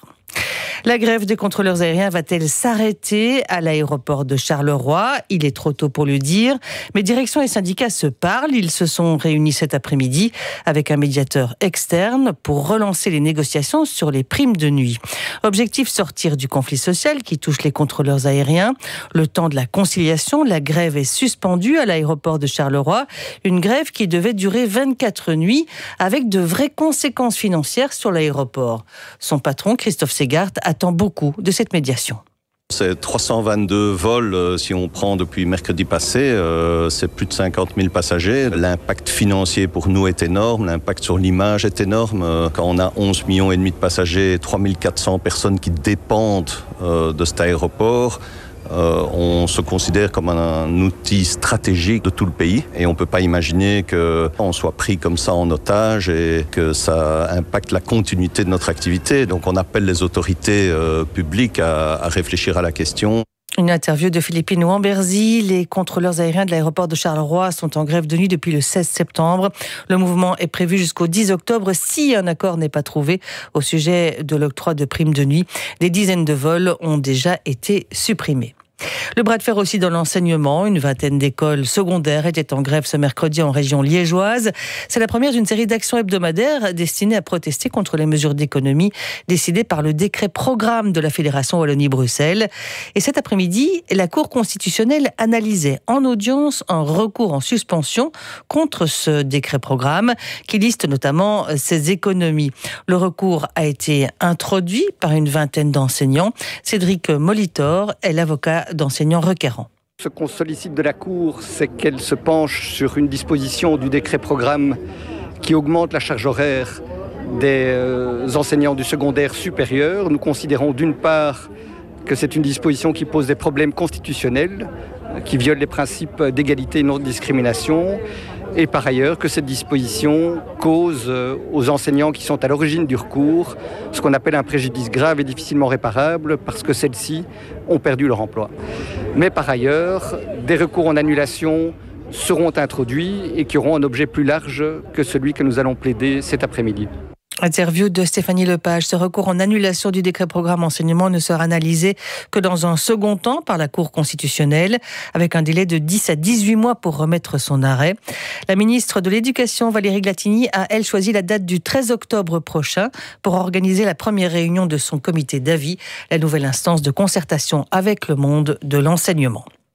Speaker 21: La grève des contrôleurs aériens va-t-elle s'arrêter à l'aéroport de Charleroi? Il est trop tôt pour le dire, mais direction et syndicats se parlent. Ils se sont réunis cet après-midi avec un médiateur externe pour relancer les négociations sur les primes de nuit. Objectif, sortir du conflit social qui touche les contrôleurs aériens. Le temps de la conciliation, la grève est suspendue à l'aéroport de Charleroi. Une grève qui devait durer vingt-quatre nuits avec de vraies conséquences financières sur l'aéroport. Son patron, Christophe Segart, attend beaucoup de cette médiation.
Speaker 22: C'est trois cent vingt-deux vols, euh, si on prend depuis mercredi passé, euh, c'est plus de cinquante mille passagers. L'impact financier pour nous est énorme, l'impact sur l'image est énorme. Euh, quand on a onze millions et demi de passagers, trois mille quatre cents personnes qui dépendent euh, de cet aéroport, Euh, on se considère comme un, un outil stratégique de tout le pays et on ne peut pas imaginer qu'on soit pris comme ça en otage et que ça impacte la continuité de notre activité. Donc on appelle les autorités euh, publiques à, à réfléchir à la question.
Speaker 21: Une interview de Philippine Wamberzi. Les contrôleurs aériens de l'aéroport de Charleroi sont en grève de nuit depuis le seize septembre. Le mouvement est prévu jusqu'au dix octobre si un accord n'est pas trouvé au sujet de l'octroi de primes de nuit. Des dizaines de vols ont déjà été supprimés. Le bras de fer aussi dans l'enseignement. Une vingtaine d'écoles secondaires étaient en grève ce mercredi en région liégeoise. C'est la première d'une série d'actions hebdomadaires destinées à protester contre les mesures d'économie décidées par le décret programme de la Fédération Wallonie-Bruxelles. Et cet après-midi, la Cour constitutionnelle analysait en audience un recours en suspension contre ce décret programme qui liste notamment ces économies. Le recours a été introduit par une vingtaine d'enseignants. Cédric Molitor est l'avocat d'enseignants requérants.
Speaker 23: Ce qu'on sollicite de la Cour, c'est qu'elle se penche sur une disposition du décret programme qui augmente la charge horaire des euh, enseignants du secondaire supérieur. Nous considérons d'une part que c'est une disposition qui pose des problèmes constitutionnels, qui viole les principes d'égalité et non de discrimination, et par ailleurs que cette disposition cause aux enseignants qui sont à l'origine du recours ce qu'on appelle un préjudice grave et difficilement réparable parce que celles-ci ont perdu leur emploi. Mais par ailleurs, des recours en annulation seront introduits et qui auront un objet plus large que celui que nous allons plaider cet après-midi.
Speaker 21: Interview de Stéphanie Lepage. Ce recours en annulation du décret programme enseignement ne sera analysé que dans un second temps par la Cour constitutionnelle, avec un délai de dix à dix-huit mois pour remettre son arrêt. La ministre de l'Éducation, Valérie Glatini, a, elle, choisi la date du treize octobre prochain pour organiser la première réunion de son comité d'avis, la nouvelle instance de concertation avec le monde de l'enseignement.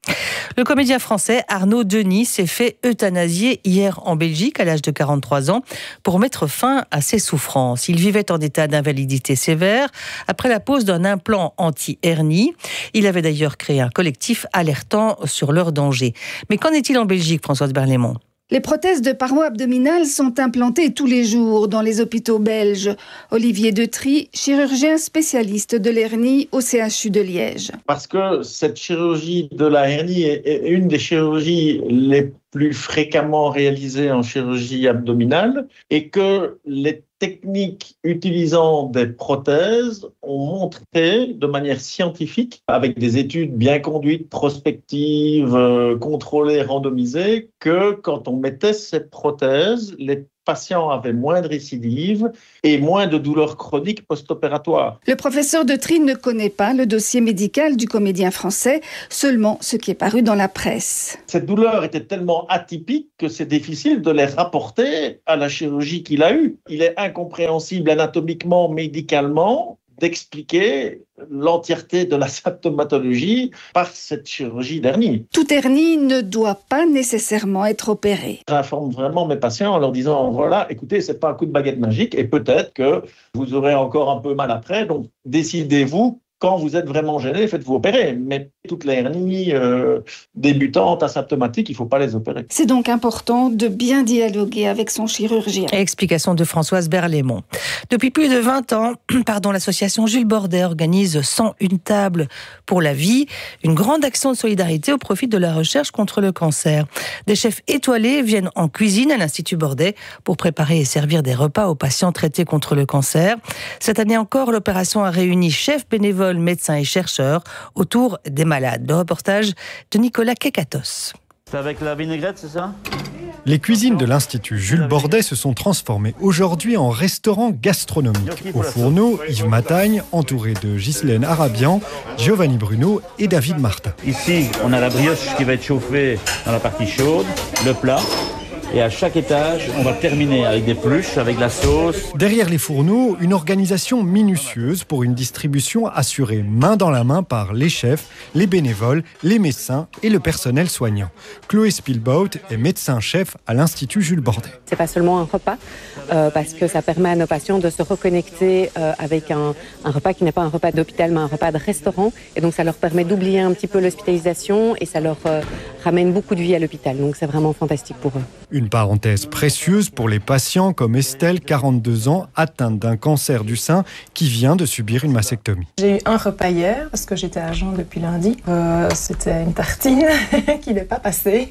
Speaker 21: Le comédien français Arnaud Denis s'est fait euthanasier hier en Belgique à l'âge de quarante-trois ans pour mettre fin à ses souffrances. Il vivait en état d'invalidité sévère après la pose d'un implant anti-hernie. Il avait d'ailleurs créé un collectif alertant sur leur danger. Mais qu'en est-il en Belgique, Françoise Berlémont ?
Speaker 7: Les prothèses de parois abdominales sont implantées tous les jours dans les hôpitaux belges. Olivier Detry, chirurgien spécialiste de l'hernie au C H U de Liège.
Speaker 8: Parce que cette chirurgie de la hernie est une des chirurgies les plus fréquemment réalisées en chirurgie abdominale et que les techniques utilisant des prothèses ont montré de manière scientifique, avec des études bien conduites, prospectives, euh, contrôlées, randomisées, que quand on mettait ces prothèses, les patients avaient moins de récidives et moins de douleurs chroniques post-opératoires.
Speaker 7: Le professeur Detry ne connaît pas le dossier médical du comédien français, seulement ce qui est paru dans la presse.
Speaker 8: Cette douleur était tellement atypique que c'est difficile de les rapporter à la chirurgie qu'il a eue. Il est incompréhensible anatomiquement, médicalement, d'expliquer l'entièreté de la symptomatologie par cette chirurgie d'hernie.
Speaker 7: Toute hernie ne doit pas nécessairement être opérée.
Speaker 8: J'informe vraiment mes patients en leur disant, voilà, écoutez, c'est pas un coup de baguette magique et peut-être que vous aurez encore un peu mal après, donc décidez-vous. Quand vous êtes vraiment gêné, faites-vous opérer. Mais toutes les hernies euh, débutantes, asymptomatiques, il ne faut pas les opérer.
Speaker 7: C'est donc important de bien dialoguer avec son chirurgien.
Speaker 21: Explication de Françoise Berlémont. Depuis plus de vingt ans, pardon, l'association Jules Bordet organise cent une tables pour la vie, une grande action de solidarité au profit de la recherche contre le cancer. Des chefs étoilés viennent en cuisine à l'Institut Bordet pour préparer et servir des repas aux patients traités contre le cancer. Cette année encore, l'opération a réuni chefs bénévoles, médecins et chercheurs autour des malades. Le reportage de Nicolas Kekatos.
Speaker 11: C'est avec la vinaigrette, c'est ça ?
Speaker 24: Les cuisines de l'Institut Jules Bordet se sont transformées aujourd'hui en restaurant gastronomique. Au fourneau, Yves Matagne, entouré de Ghislaine Arabian, Giovanni Bruno et David Martin.
Speaker 11: Ici, on a la brioche qui va être chauffée dans la partie chaude, le plat. Et à chaque étage, on va terminer avec des pluches, avec la sauce.
Speaker 24: Derrière les fourneaux, une organisation minutieuse pour une distribution assurée main dans la main par les chefs, les bénévoles, les médecins et le personnel soignant. Chloé Spielbaut est médecin-chef à l'Institut Jules Bordet.
Speaker 25: C'est pas seulement un repas, euh, parce que ça permet à nos patients de se reconnecter euh, avec un, un repas qui n'est pas un repas d'hôpital, mais un repas de restaurant. Et donc ça leur permet d'oublier un petit peu l'hospitalisation et ça leur euh, ramène beaucoup de vie à l'hôpital. Donc c'est vraiment fantastique pour eux.
Speaker 24: Une parenthèse précieuse pour les patients comme Estelle, quarante-deux ans, atteinte d'un cancer du sein qui vient de subir une mastectomie.
Speaker 26: J'ai eu un repas hier parce que j'étais à Jean depuis lundi. Euh, c'était une tartine qui n'est pas passée.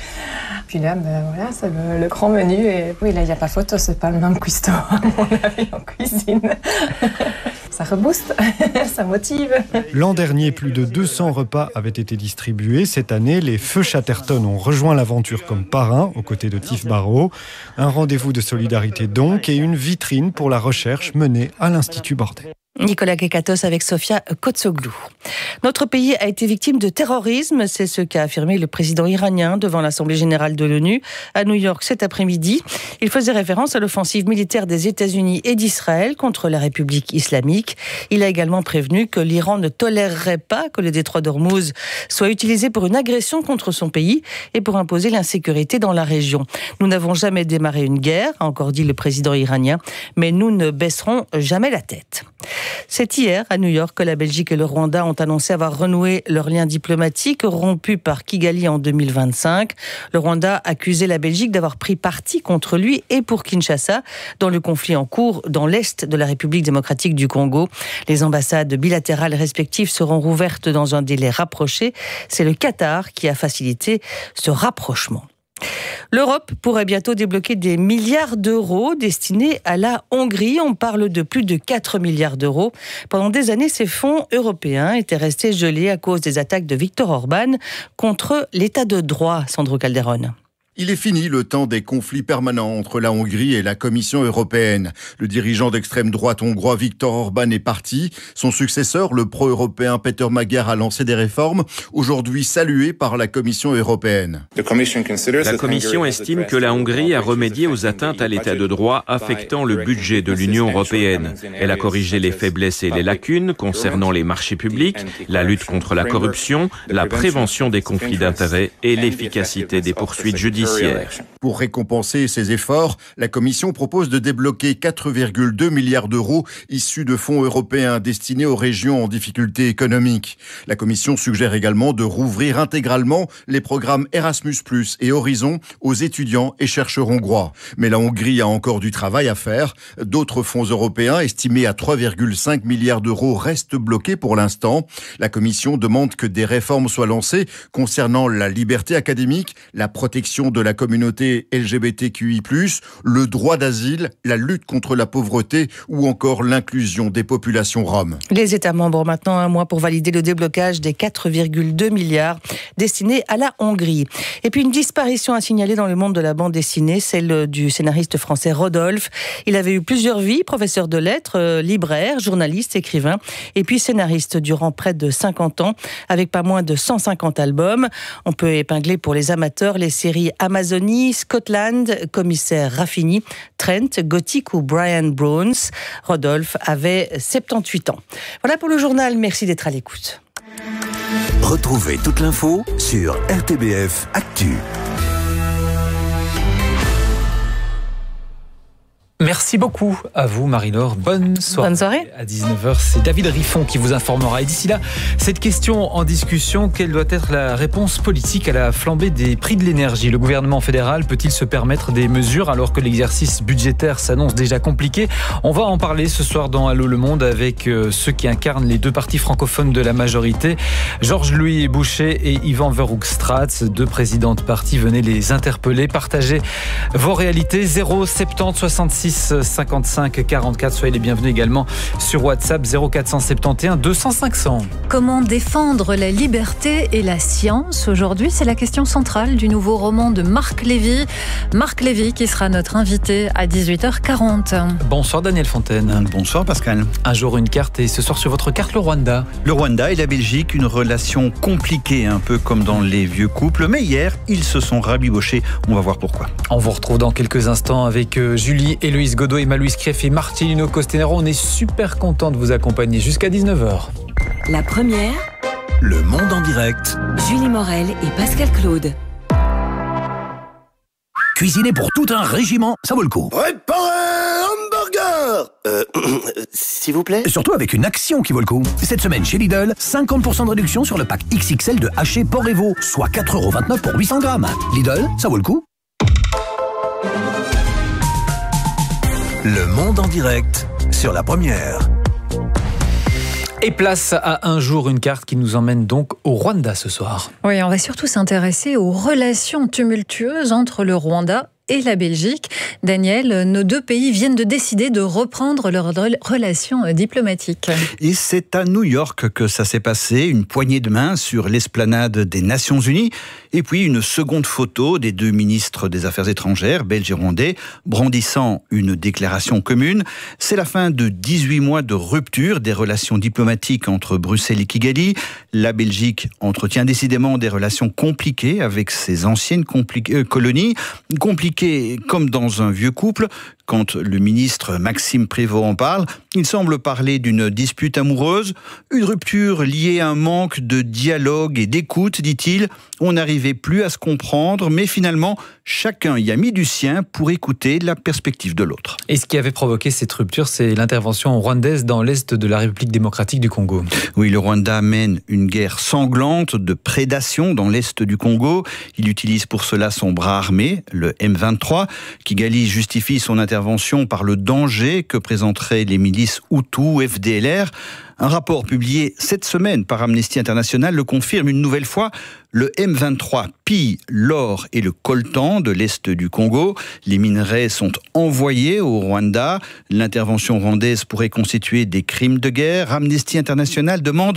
Speaker 26: Puis là, ben voilà, c'est le, le grand menu. Et oui, là, il n'y a pas photo, c'est pas le même cuistot à mon avis en cuisine. Ça rebooste, ça motive.
Speaker 24: L'an dernier, plus de deux cents repas avaient été distribués. Cette année, les Feux Chatterton ont rejoint l'aventure comme parrain, aux côtés de Tiff Barrault. Un rendez-vous de solidarité donc et une vitrine pour la recherche menée à l'Institut Bordet.
Speaker 21: Nicolas Kekatos avec Sofia Kotsoglou. Notre pays a été victime de terrorisme, c'est ce qu'a affirmé le président iranien devant l'Assemblée générale de l'ONU à New York cet après-midi. Il faisait référence à l'offensive militaire des États-Unis et d'Israël contre la République islamique. Il a également prévenu que l'Iran ne tolérerait pas que le détroit d'Ormuz soit utilisé pour une agression contre son pays et pour imposer l'insécurité dans la région. Nous n'avons jamais démarré une guerre, a encore dit le président iranien, mais nous ne baisserons jamais la tête. C'est hier, à New York, que la Belgique et le Rwanda ont annoncé avoir renoué leurs liens diplomatiques rompus par Kigali en deux mille vingt-cinq. Le Rwanda accusait la Belgique d'avoir pris parti contre lui et pour Kinshasa dans le conflit en cours dans l'est de la République démocratique du Congo. Les ambassades bilatérales respectives seront rouvertes dans un délai rapproché. C'est le Qatar qui a facilité ce rapprochement. L'Europe pourrait bientôt débloquer des milliards d'euros destinés à la Hongrie. On parle de plus de quatre milliards d'euros. Pendant des années, ces fonds européens étaient restés gelés à cause des attaques de Viktor Orban contre l'état de droit, Sandro Calderone.
Speaker 9: Il est fini le temps des conflits permanents entre la Hongrie et la Commission européenne. Le dirigeant d'extrême droite hongrois Viktor Orban est parti. Son successeur, le pro-européen Peter Magyar, a lancé des réformes, aujourd'hui saluées par la Commission européenne.
Speaker 12: La Commission estime que la Hongrie a remédié aux atteintes à l'état de droit affectant le budget de l'Union européenne. Elle a corrigé les faiblesses et les lacunes concernant les marchés publics, la lutte contre la corruption, la prévention des conflits d'intérêts et l'efficacité des poursuites judiciaires.
Speaker 9: Pour récompenser ces efforts, la Commission propose de débloquer quatre virgule deux milliards d'euros issus de fonds européens destinés aux régions en difficulté économique. La Commission suggère également de rouvrir intégralement les programmes Erasmus plus et Horizon aux étudiants et chercheurs hongrois. Mais la Hongrie a encore du travail à faire. D'autres fonds européens estimés à trois virgule cinq milliards d'euros restent bloqués pour l'instant. La Commission demande que des réformes soient lancées concernant la liberté académique, la protection de la communauté L G B T Q I plus, le droit d'asile, la lutte contre la pauvreté ou encore l'inclusion des populations roms.
Speaker 21: Les États membres ont maintenant un mois pour valider le déblocage des quatre virgule deux milliards destinés à la Hongrie. Et puis une disparition à signaler dans le monde de la bande dessinée, celle du scénariste français Rodolphe. Il avait eu plusieurs vies, professeur de lettres, euh, libraire, journaliste, écrivain et puis scénariste durant près de cinquante ans avec pas moins de cent cinquante albums. On peut épingler pour les amateurs les séries Amazonie, Scotland, Commissaire Raffini, Trent, Gothic ou Brian Browns. Rodolphe avait soixante-dix-huit ans. Voilà pour le journal, merci d'être à l'écoute.
Speaker 14: Retrouvez toute l'info sur R T B F Actu.
Speaker 2: Merci beaucoup à vous, Marie-Laure. Bonne soirée.
Speaker 21: Bonne soirée.
Speaker 2: À dix-neuf heures, c'est David Riffon qui vous informera. Et d'ici là, cette question en discussion, quelle doit être la réponse politique à la flambée des prix de l'énergie ? Le gouvernement fédéral peut-il se permettre des mesures alors que l'exercice budgétaire s'annonce déjà compliqué ? On va en parler ce soir dans Allô le Monde avec ceux qui incarnent les deux partis francophones de la majorité. Georges-Louis Boucher et Yvan Verhoek-Straats, deux présidents de partis. Venez les interpeller, partagez vos réalités. zéro soixante-dix soixante-six cinquante-cinq quarante-quatre. Soyez les bienvenus également sur WhatsApp zéro quatre cent soixante et onze deux cents cinq cents.
Speaker 1: Comment défendre la liberté et la science ? Aujourd'hui, c'est la question centrale du nouveau roman de Marc Lévy. Marc Lévy qui sera notre invité à dix-huit heures quarante.
Speaker 2: Bonsoir Daniel Fontaine.
Speaker 15: Bonsoir Pascal.
Speaker 2: Un jour une carte et ce soir sur votre carte le Rwanda.
Speaker 15: Le Rwanda et la Belgique, une relation compliquée, un peu comme dans les vieux couples. Mais hier, ils se sont rabibochés. On va voir pourquoi.
Speaker 2: On vous retrouve dans quelques instants avec Julie, Héloïse Godot, Emma-Louise Crieff et Marcelino Costenero. On est super content de vous accompagner jusqu'à dix-neuf heures.
Speaker 16: La première,
Speaker 14: Le Monde en direct.
Speaker 16: Julie Morel et Pascal Claude.
Speaker 14: Cuisiner pour tout un régiment, ça vaut le coup.
Speaker 17: Préparez hamburger Euh, s'il vous plaît.
Speaker 14: Surtout avec une action qui vaut le coup. Cette semaine chez Lidl, cinquante pour cent de réduction sur le pack X X L de haché porc et veau, soit quatre euros vingt-neuf pour huit cents grammes. Lidl, ça vaut le coup. Le Monde en direct sur la première.
Speaker 2: Et place à un jour une carte qui nous emmène donc au Rwanda ce soir.
Speaker 1: Oui, on va surtout s'intéresser aux relations tumultueuses entre le Rwanda et la Belgique. Daniel, nos deux pays viennent de décider de reprendre leurs relations diplomatiques.
Speaker 15: Et c'est à New York que ça s'est passé, une poignée de main sur l'esplanade des Nations Unies, et puis une seconde photo des deux ministres des Affaires étrangères, belges et rwandais, brandissant une déclaration commune. C'est la fin de dix-huit mois de rupture des relations diplomatiques entre Bruxelles et Kigali. La Belgique entretient décidément des relations compliquées avec ses anciennes compli- euh, colonies, compliquées comme dans un vieux couple. Quand le ministre Maxime Prévost en parle, il semble parler d'une dispute amoureuse, une rupture liée à un manque de dialogue et d'écoute, dit-il. On n'arrivait plus à se comprendre, mais finalement, chacun y a mis du sien pour écouter la perspective de l'autre.
Speaker 2: Et ce qui avait provoqué cette rupture, c'est l'intervention rwandaise dans l'est de la République démocratique du Congo.
Speaker 15: Oui, le Rwanda mène une guerre sanglante de prédation dans l'est du Congo. Il utilise pour cela son bras armé, le M vingt-trois. Kigali justifie son intervention par le danger que présenteraient les milices Hutus F D L R. Un rapport publié cette semaine par Amnesty International le confirme une nouvelle fois. Le M vingt-trois pille l'or et le coltan de l'est du Congo. Les minerais sont envoyés au Rwanda. L'intervention rwandaise pourrait constituer des crimes de guerre. Amnesty International demande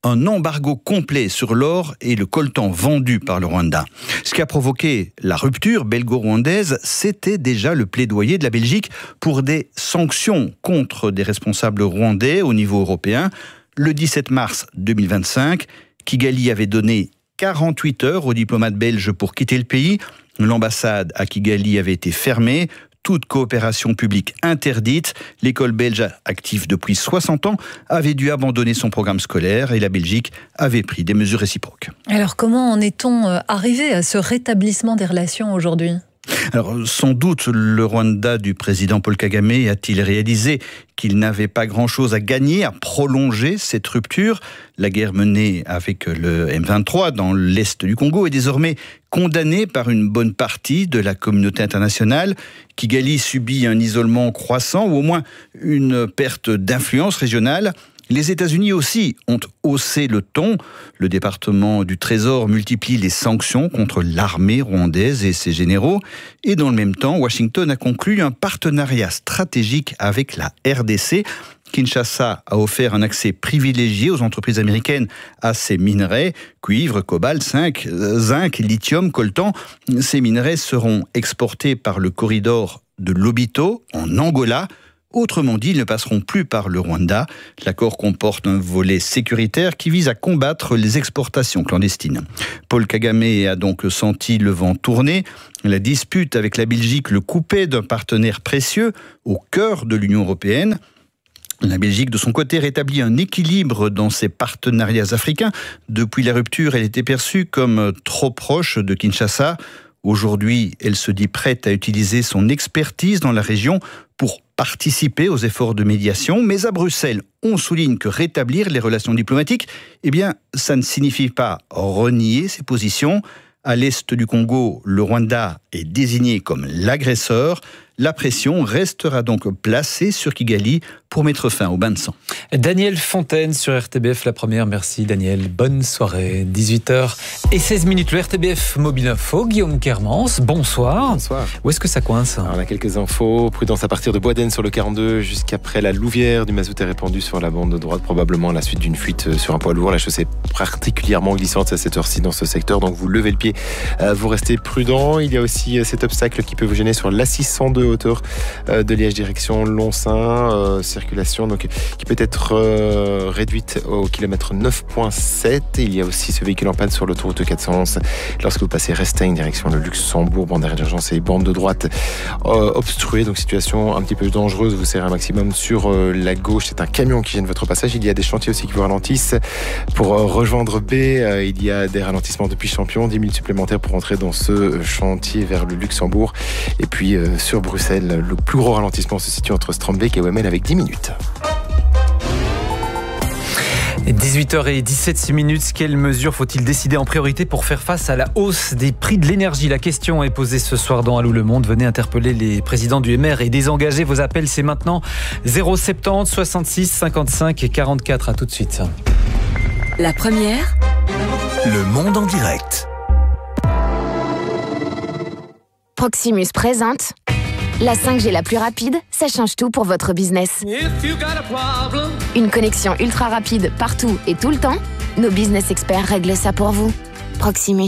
Speaker 15: un embargo complet sur l'or et le coltan vendu par le Rwanda. Ce qui a provoqué la rupture belgo-rwandaise, c'était déjà le plaidoyer de la Belgique pour des sanctions contre des responsables rwandais au niveau européen. Le dix-sept mars deux mille vingt-cinq, Kigali avait donné quarante-huit heures aux diplomates belges pour quitter le pays. L'ambassade à Kigali avait été fermée, toute coopération publique interdite. L'école belge, active depuis soixante ans, avait dû abandonner son programme scolaire et la Belgique avait pris des mesures réciproques.
Speaker 1: Alors comment en est-on arrivé à ce rétablissement des relations aujourd'hui ?
Speaker 15: Alors, sans doute, le Rwanda du président Paul Kagame a-t-il réalisé qu'il n'avait pas grand-chose à gagner à prolonger cette rupture. La guerre menée avec le M vingt-trois dans l'est du Congo est désormais condamnée par une bonne partie de la communauté internationale. Kigali subit un isolement croissant ou au moins une perte d'influence régionale. Les États-Unis aussi ont haussé le ton. Le département du Trésor multiplie les sanctions contre l'armée rwandaise et ses généraux. Et dans le même temps, Washington a conclu un partenariat stratégique avec la R D C. Kinshasa a offert un accès privilégié aux entreprises américaines à ces minerais, cuivre, cobalt, zinc, zinc, lithium, coltan. Ces minerais seront exportés par le corridor de Lobito en Angola. Autrement dit, ils ne passeront plus par le Rwanda. L'accord comporte un volet sécuritaire qui vise à combattre les exportations clandestines. Paul Kagame a donc senti le vent tourner. La dispute avec la Belgique le coupait d'un partenaire précieux au cœur de l'Union européenne. La Belgique, de son côté, rétablit un équilibre dans ses partenariats africains. Depuis la rupture, elle était perçue comme trop proche de Kinshasa. Aujourd'hui, elle se dit prête à utiliser son expertise dans la région pour participer aux efforts de médiation. Mais à Bruxelles, on souligne que rétablir les relations diplomatiques, eh bien, ça ne signifie pas renier ses positions. À l'est du Congo, le Rwanda est désigné comme l'agresseur. La pression restera donc placée sur Kigali pour mettre fin au bain de sang.
Speaker 2: Daniel Fontaine sur R T B F, la première. Merci Daniel, bonne soirée. dix-huit heures seize minutes, le R T B F Mobile Info. Guillaume Kermans, bonsoir.
Speaker 4: Bonsoir.
Speaker 2: Où est-ce que ça coince ?
Speaker 4: Alors, on a quelques infos. Prudence à partir de Boisden sur le quarante-deux jusqu'après la Louvière. Du mazout est répandu sur la bande de droite, probablement à la suite d'une fuite sur un poids lourd. La chaussée est particulièrement glissante à cette heure-ci dans ce secteur, donc vous levez le pied, vous restez prudent. Il y a aussi cet obstacle qui peut vous gêner sur l'A six cent deux hauteur de Liège direction Lonsin, euh, circulation donc qui peut être euh, réduite au kilomètre neuf virgule sept. Il y a aussi ce véhicule en panne sur l'autoroute quatre cent onze lorsque vous passez Resteigne direction le Luxembourg, bande d'arrêt d'urgence et bande de droite euh, obstruée, donc situation un petit peu dangereuse. Vous serrez un maximum sur euh, la gauche. C'est un camion qui gêne votre passage. Il y a des chantiers aussi qui vous ralentissent. Pour euh, rejoindre B, euh, il y a des ralentissements depuis Champion, dix minutes supplémentaires pour entrer dans ce chantier vers le Luxembourg. Et puis euh, sur Bruxelles, le plus gros ralentissement se situe entre Strombeek et O M L avec dix minutes.
Speaker 2: dix-huit heures dix-sept minutes, quelles mesures faut-il décider en priorité pour faire face à la hausse des prix de l'énergie ? La question est posée ce soir dans Allô le Monde. Venez interpeller les présidents du M R et désengager vos appels. C'est maintenant zéro soixante-dix, soixante-six, cinquante-cinq et quarante-quatre. À tout de suite.
Speaker 16: La première.
Speaker 14: Le Monde en direct.
Speaker 5: Proximus présente la cinq G la plus rapide, ça change tout pour votre business. Une connexion ultra rapide partout et tout le temps, nos business experts règlent ça pour vous. Proximus.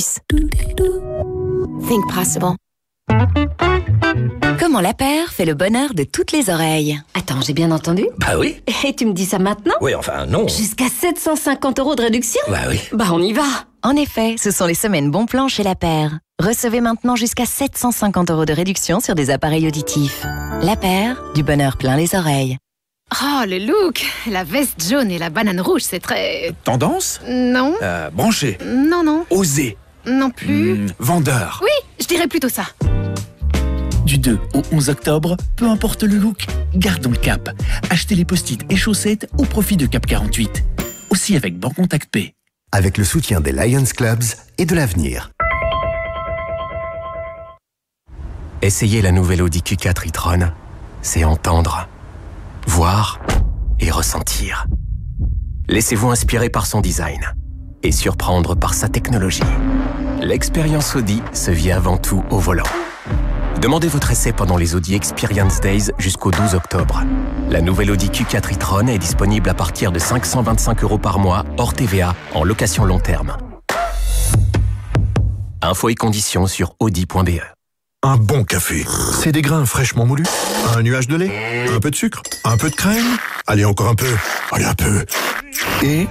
Speaker 5: Think possible.
Speaker 16: Comment la paire fait le bonheur de toutes les oreilles.
Speaker 6: Attends, j'ai bien entendu ?
Speaker 13: Bah oui.
Speaker 6: Et tu me dis ça maintenant ?
Speaker 13: Oui, enfin non.
Speaker 6: Jusqu'à sept cent cinquante euros de réduction ?
Speaker 13: Bah oui.
Speaker 6: Bah on y va.
Speaker 16: En effet, ce sont les semaines bon plan chez La Paire. Recevez maintenant jusqu'à sept cent cinquante euros de réduction sur des appareils auditifs. La Paire, du bonheur plein les oreilles.
Speaker 18: Oh, le look! La veste jaune et la banane rouge, c'est très...
Speaker 13: Tendance?
Speaker 18: Non.
Speaker 13: Euh, branché?
Speaker 18: Non, non.
Speaker 13: Osé?
Speaker 18: Non plus.
Speaker 13: Mmh, vendeur?
Speaker 18: Oui, je dirais plutôt ça.
Speaker 13: Du deux au onze octobre, peu importe le look, gardons le cap. Achetez les post-it et chaussettes au profit de Cap quarante-huit. Aussi avec Bancontact Pay.
Speaker 19: Avec le soutien des Lions Clubs et de l'avenir.
Speaker 27: Essayez la nouvelle Audi Q quatre e-tron. C'est entendre, voir et ressentir. Laissez-vous inspirer par son design et surprendre par sa technologie. L'expérience Audi se vit avant tout au volant. Demandez votre essai pendant les Audi Experience Days jusqu'au douze octobre. La nouvelle Audi Q quatre e-tron est disponible à partir de cinq cent vingt-cinq euros par mois, hors T V A, en location long terme. Infos et conditions sur audi point b e.
Speaker 3: Un bon café, c'est des grains fraîchement moulus, un nuage de lait, un peu de sucre, un peu de crème, allez encore un peu, allez un peu, et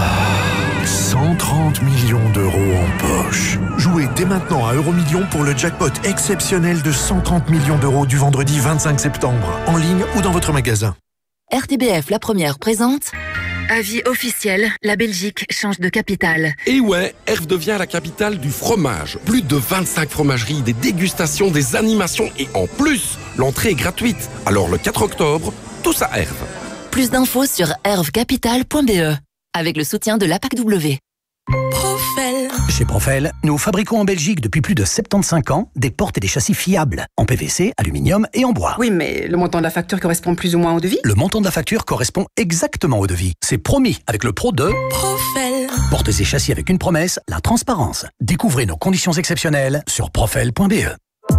Speaker 3: cent trente millions d'euros en poche. Jouez dès maintenant à Euromillions pour le jackpot exceptionnel de cent trente millions d'euros du vendredi vingt-cinq septembre, en ligne ou dans votre magasin.
Speaker 5: R T B F La Première présente... Avis officiel, la Belgique change de capitale.
Speaker 7: Et ouais, Herve devient la capitale du fromage. Plus de vingt-cinq fromageries, des dégustations, des animations et en plus, l'entrée est gratuite. Alors le quatre octobre, tous à Herve.
Speaker 5: Plus d'infos sur herve capital point b e avec le soutien de l'A P A C W.
Speaker 14: Profel. Chez Profel, nous fabriquons en Belgique depuis plus de soixante-quinze ans des portes et des châssis fiables, en P V C, aluminium et en bois.
Speaker 8: Oui, mais le montant de la facture correspond plus ou moins au devis?
Speaker 14: Le montant de la facture correspond exactement au devis. C'est promis avec le pro de
Speaker 8: Profel.
Speaker 14: Portes et châssis avec une promesse, la transparence. Découvrez nos conditions exceptionnelles sur profel point b e.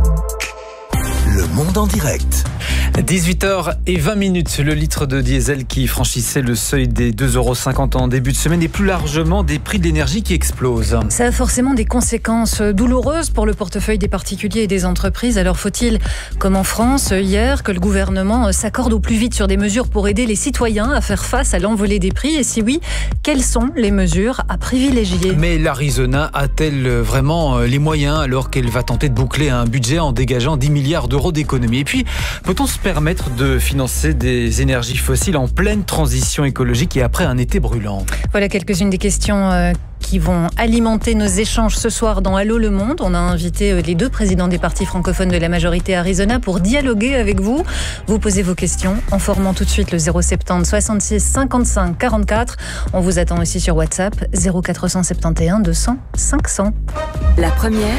Speaker 19: Le monde en direct.
Speaker 2: dix-huit heures vingt minutes, le litre de diesel qui franchissait le seuil des deux euros cinquante en début de semaine et plus largement des prix de l'énergie qui explosent.
Speaker 1: Ça a forcément des conséquences douloureuses pour le portefeuille des particuliers et des entreprises. Alors faut-il, comme en France hier, que le gouvernement s'accorde au plus vite sur des mesures pour aider les citoyens à faire face à l'envolée des prix? Et si oui, quelles sont les mesures à privilégier?
Speaker 2: Mais l'Arizona a-t-elle vraiment les moyens alors qu'elle va tenter de boucler un budget en dégageant dix milliards d'euros d'économie? Et puis, peut-on se permettre de financer des énergies fossiles en pleine transition écologique et après un été brûlant?
Speaker 1: Voilà quelques-unes des questions qui vont alimenter nos échanges ce soir dans Allô le Monde. On a invité les deux présidents des partis francophones de la majorité Arizona pour dialoguer avec vous. Vous posez vos questions en formant tout de suite le zéro sept zéro soixante-six cinquante-cinq quarante-quatre. On vous attend aussi sur WhatsApp zéro quatre cent soixante et onze deux cents cinq cents.
Speaker 5: La Première.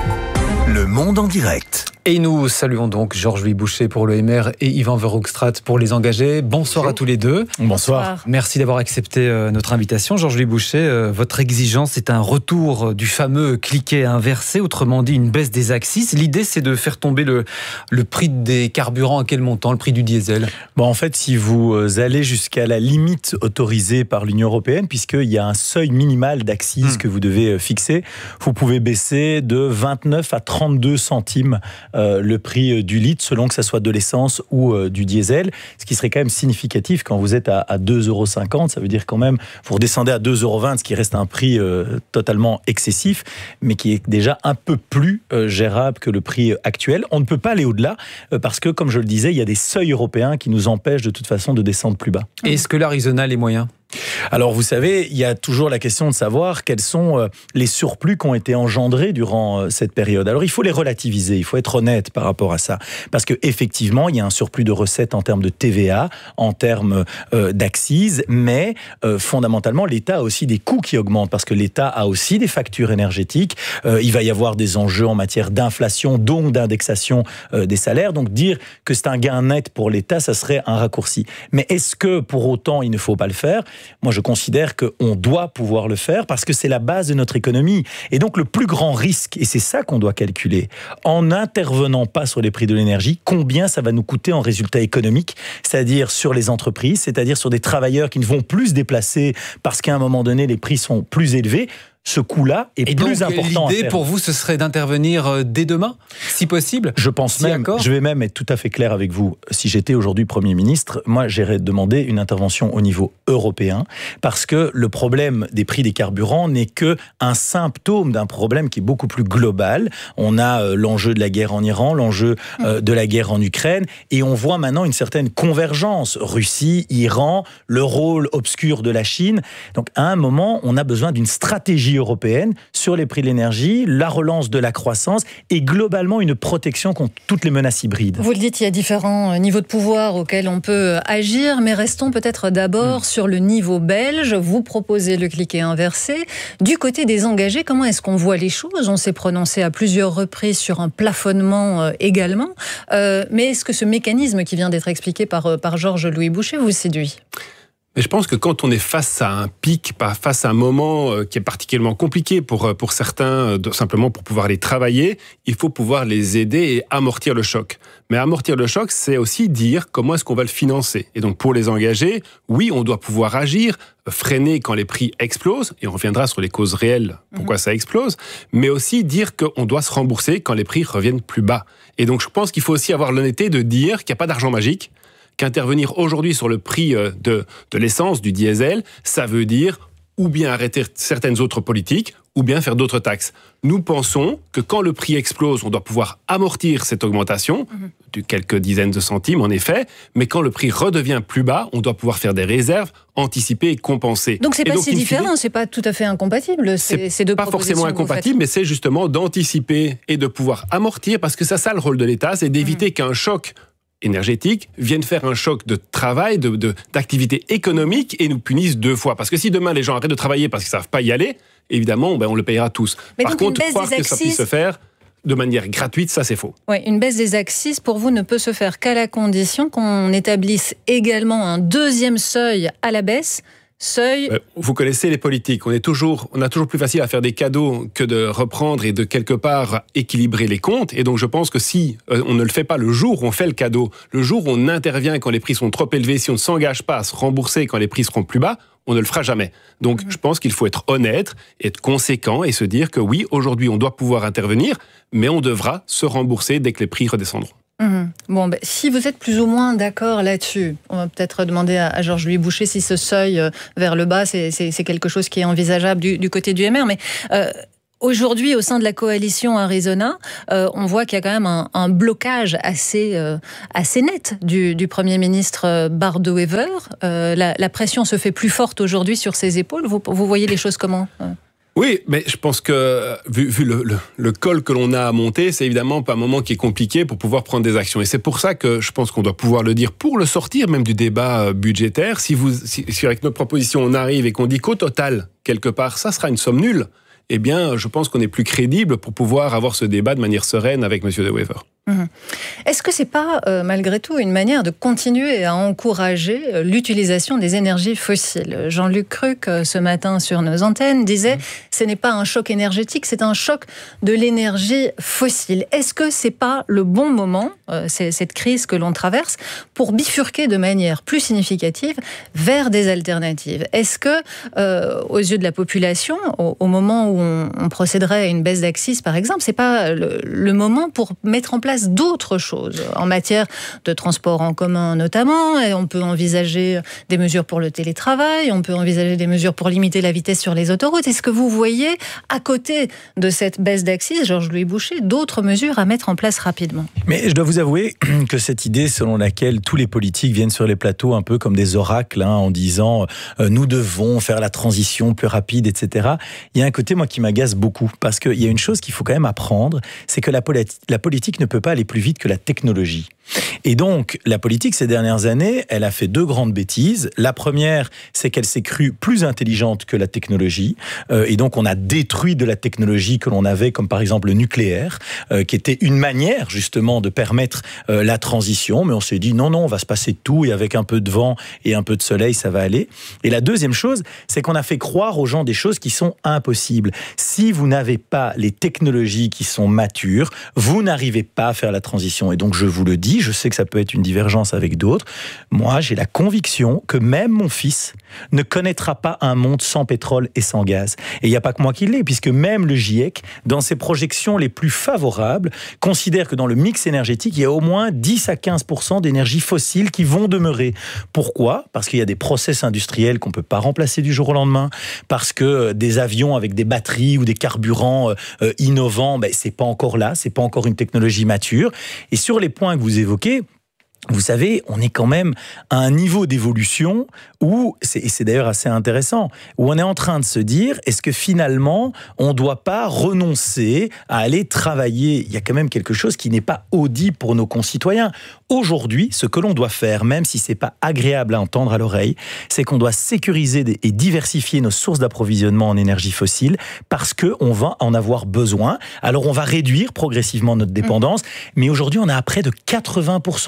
Speaker 19: Le monde en direct.
Speaker 2: Et nous saluons donc Georges-Louis Boucher pour le M R et Yvan Verhoekstraat pour les engagés. Bonsoir Bonjour. À tous les deux.
Speaker 1: Bonsoir. Bonsoir.
Speaker 2: Merci d'avoir accepté notre invitation. Georges-Louis Boucher, votre exigence est un retour du fameux cliquet inversé, autrement dit une baisse des axes. L'idée, c'est de faire tomber le, le prix des carburants. À quel montant? Le prix du diesel?
Speaker 10: Bon, en fait, si vous allez jusqu'à la limite autorisée par l'Union européenne, puisqu'il y a un seuil minimal d'axes hmm. que vous devez fixer, vous pouvez baisser de vingt-neuf à trente-deux centimes Euh, le prix du litre, selon que ça soit de l'essence ou euh, du diesel, ce qui serait quand même significatif quand vous êtes à, à deux euros cinquante. Ça veut dire quand même, vous redescendez à deux euros vingt, ce qui reste un prix euh, totalement excessif, mais qui est déjà un peu plus euh, gérable que le prix actuel. On ne peut pas aller au-delà, euh, parce que, comme je le disais, il y a des seuils européens qui nous empêchent de toute façon de descendre plus bas.
Speaker 2: Et est-ce que l'Arizona a les moyens ?
Speaker 10: Alors, vous savez, il y a toujours la question de savoir quels sont les surplus qui ont été engendrés durant cette période. Alors, il faut les relativiser, il faut être honnête par rapport à ça. Parce qu'effectivement, il y a un surplus de recettes en termes de T V A, en termes euh, d'axes, mais euh, fondamentalement, l'État a aussi des coûts qui augmentent, parce que l'État a aussi des factures énergétiques. Euh, il va y avoir des enjeux en matière d'inflation, donc d'indexation euh, des salaires. Donc, dire que c'est un gain net pour l'État, ça serait un raccourci. Mais est-ce que, pour autant, il ne faut pas le faire ? Moi, je considère qu'on doit pouvoir le faire parce que c'est la base de notre économie. Et donc, le plus grand risque, et c'est ça qu'on doit calculer, en n'intervenant pas sur les prix de l'énergie, combien ça va nous coûter en résultat économique, c'est-à-dire sur les entreprises, c'est-à-dire sur des travailleurs qui ne vont plus se déplacer parce qu'à un moment donné, les prix sont plus élevés. Ce coût-là est
Speaker 2: et
Speaker 10: plus
Speaker 2: donc,
Speaker 10: important.
Speaker 2: L'idée pour vous, ce serait d'intervenir dès demain, si possible.
Speaker 10: Je pense si même, accord. Je vais même être tout à fait clair avec vous. Si j'étais aujourd'hui Premier ministre, moi, j'irais demander une intervention au niveau européen, parce que le problème des prix des carburants n'est que un symptôme d'un problème qui est beaucoup plus global. On a euh, l'enjeu de la guerre en Iran, l'enjeu euh, de la guerre en Ukraine, et on voit maintenant une certaine convergence. Russie, Iran, le rôle obscur de la Chine. Donc, à un moment, on a besoin d'une stratégie européenne sur les prix de l'énergie, la relance de la croissance et globalement une protection contre toutes les menaces hybrides.
Speaker 1: Vous le dites, il y a différents niveaux de pouvoir auxquels on peut agir, mais restons peut-être d'abord mmh. sur le niveau belge. Vous proposez le cliquet inversé. Du côté des engagés, comment est-ce qu'on voit les choses? On s'est prononcé à plusieurs reprises sur un plafonnement euh, également. Euh, mais est-ce que ce mécanisme qui vient d'être expliqué par, par Georges-Louis Boucher vous séduit?
Speaker 11: Mais je pense que quand on est face à un pic, face à un moment qui est particulièrement compliqué pour, pour certains, simplement pour pouvoir les travailler, il faut pouvoir les aider et amortir le choc. Mais amortir le choc, c'est aussi dire comment est-ce qu'on va le financer. Et donc pour les engager, oui, on doit pouvoir agir, freiner quand les prix explosent, et on reviendra sur les causes réelles, pourquoi mmh. ça explose, mais aussi dire qu'on doit se rembourser quand les prix reviennent plus bas. Et donc je pense qu'il faut aussi avoir l'honnêteté de dire qu'il n'y a pas d'argent magique, qu'intervenir aujourd'hui sur le prix de, de l'essence, du diesel, ça veut dire ou bien arrêter certaines autres politiques, ou bien faire d'autres taxes. Nous pensons que quand le prix explose, on doit pouvoir amortir cette augmentation, mmh. de quelques dizaines de centimes en effet, mais quand le prix redevient plus bas, on doit pouvoir faire des réserves, anticiper et compenser.
Speaker 1: Donc c'est pas
Speaker 11: donc,
Speaker 1: si différent, fine, c'est pas tout à fait incompatible. C'est,
Speaker 11: c'est
Speaker 1: deux
Speaker 11: pas forcément incompatible, mais c'est justement d'anticiper et de pouvoir amortir, parce que c'est ça le rôle de l'État, c'est d'éviter mmh. qu'un choc énergétique viennent faire un choc de travail, de, de, d'activité économique et nous punissent deux fois. Parce que si demain les gens arrêtent de travailler parce qu'ils ne savent pas y aller, évidemment, ben, on le payera tous. Mais Par contre, croire que ça puisse se faire de manière gratuite, ça c'est faux.
Speaker 1: Oui, une baisse des accises, pour vous, ne peut se faire qu'à la condition qu'on établisse également un deuxième seuil à la baisse. Seuil.
Speaker 11: Vous connaissez les politiques. On est toujours, on a toujours plus facile à faire des cadeaux que de reprendre et de quelque part équilibrer les comptes. Et donc, je pense que si on ne le fait pas le jour où on fait le cadeau, le jour où on intervient quand les prix sont trop élevés, si on ne s'engage pas à se rembourser quand les prix seront plus bas, on ne le fera jamais. Donc, mmh. je pense qu'il faut être honnête, être conséquent et se dire que oui, aujourd'hui, on doit pouvoir intervenir, mais on devra se rembourser dès que les prix redescendront.
Speaker 1: Mmh. Bon, ben, si vous êtes plus ou moins d'accord là-dessus, on va peut-être demander à, à Georges-Louis Boucher si ce seuil euh, vers le bas, c'est, c'est, c'est quelque chose qui est envisageable du, du côté du M R. Mais euh, aujourd'hui, au sein de la coalition Arizona, euh, on voit qu'il y a quand même un, un blocage assez, euh, assez net du, du Premier ministre Bart de Wever. Euh, la, la pression se fait plus forte aujourd'hui sur ses épaules. Vous, vous voyez les choses comment ?
Speaker 11: Oui, mais je pense que, vu, vu le, le, le col que l'on a à monter, c'est évidemment pas un moment qui est compliqué pour pouvoir prendre des actions. Et c'est pour ça que je pense qu'on doit pouvoir le dire pour le sortir même du débat budgétaire. Si, vous, si, si avec notre proposition on arrive et qu'on dit qu'au total, quelque part, ça sera une somme nulle, eh bien, je pense qu'on est plus crédible pour pouvoir avoir ce débat de manière sereine avec M. de Wever.
Speaker 1: Mmh. Est-ce que c'est pas, euh, malgré tout, une manière de continuer à encourager euh, l'utilisation des énergies fossiles ? Jean-Luc Cruc, euh, ce matin sur nos antennes, disait mmh. « ce n'est pas un choc énergétique, c'est un choc de l'énergie fossile ». Est-ce que c'est pas le bon moment, euh, c'est, cette crise que l'on traverse, pour bifurquer de manière plus significative vers des alternatives ? Est-ce que, euh, aux yeux de la population, au, au moment où on, on procéderait à une baisse d'accise, par exemple, c'est pas le, le moment pour mettre en place d'autres choses en matière de transport en commun notamment, et on peut envisager des mesures pour le télétravail, on peut envisager des mesures pour limiter la vitesse sur les autoroutes. Est-ce que vous voyez, à côté de cette baisse d'accise, Georges-Louis Boucher, d'autres mesures à mettre en place rapidement ?
Speaker 10: Mais je dois vous avouer que cette idée selon laquelle tous les politiques viennent sur les plateaux un peu comme des oracles, hein, en disant euh, nous devons faire la transition plus rapide, et cetera. Il y a un côté, moi, qui m'agace beaucoup, parce qu'il y a une chose qu'il faut quand même apprendre, c'est que la, politi- la politique ne peut pas aller plus vite que la technologie. Et donc, la politique, ces dernières années, elle a fait deux grandes bêtises. La première, c'est qu'elle s'est crue plus intelligente que la technologie. Euh, et donc, on a détruit de la technologie que l'on avait, comme par exemple le nucléaire, euh, qui était une manière, justement, de permettre euh, la transition. Mais on s'est dit, non, non, on va se passer de tout, et avec un peu de vent et un peu de soleil, ça va aller. Et la deuxième chose, c'est qu'on a fait croire aux gens des choses qui sont impossibles. Si vous n'avez pas les technologies qui sont matures, vous n'arrivez pas à faire la transition. Et donc, je vous le dis, je sais que ça peut être une divergence avec d'autres. Moi, j'ai la conviction que même mon fils ne connaîtra pas un monde sans pétrole et sans gaz. Et il n'y a pas que moi qui l'ai, puisque même le GIEC, dans ses projections les plus favorables, considère que dans le mix énergétique, il y a au moins dix à quinze pour cent d'énergie fossile qui vont demeurer. Pourquoi ? Parce qu'il y a des process industriels qu'on ne peut pas remplacer du jour au lendemain, parce que des avions avec des batteries ou des carburants euh, innovants, ben, c'est pas encore là, c'est pas encore une technologie mature. Et sur les points que vous évoquez, vous savez, on est quand même à un niveau d'évolution où, c'est, et c'est d'ailleurs assez intéressant, où on est en train de se dire, est-ce que finalement, on ne doit pas renoncer à aller travailler ? Il y a quand même quelque chose qui n'est pas audible pour nos concitoyens. Aujourd'hui, ce que l'on doit faire, même si ce n'est pas agréable à entendre à l'oreille, c'est qu'on doit sécuriser et diversifier nos sources d'approvisionnement en énergie fossile parce qu'on va en avoir besoin. Alors, on va réduire progressivement notre dépendance, mmh. mais aujourd'hui, on a à près de quatre-vingts pour cent de dépendance.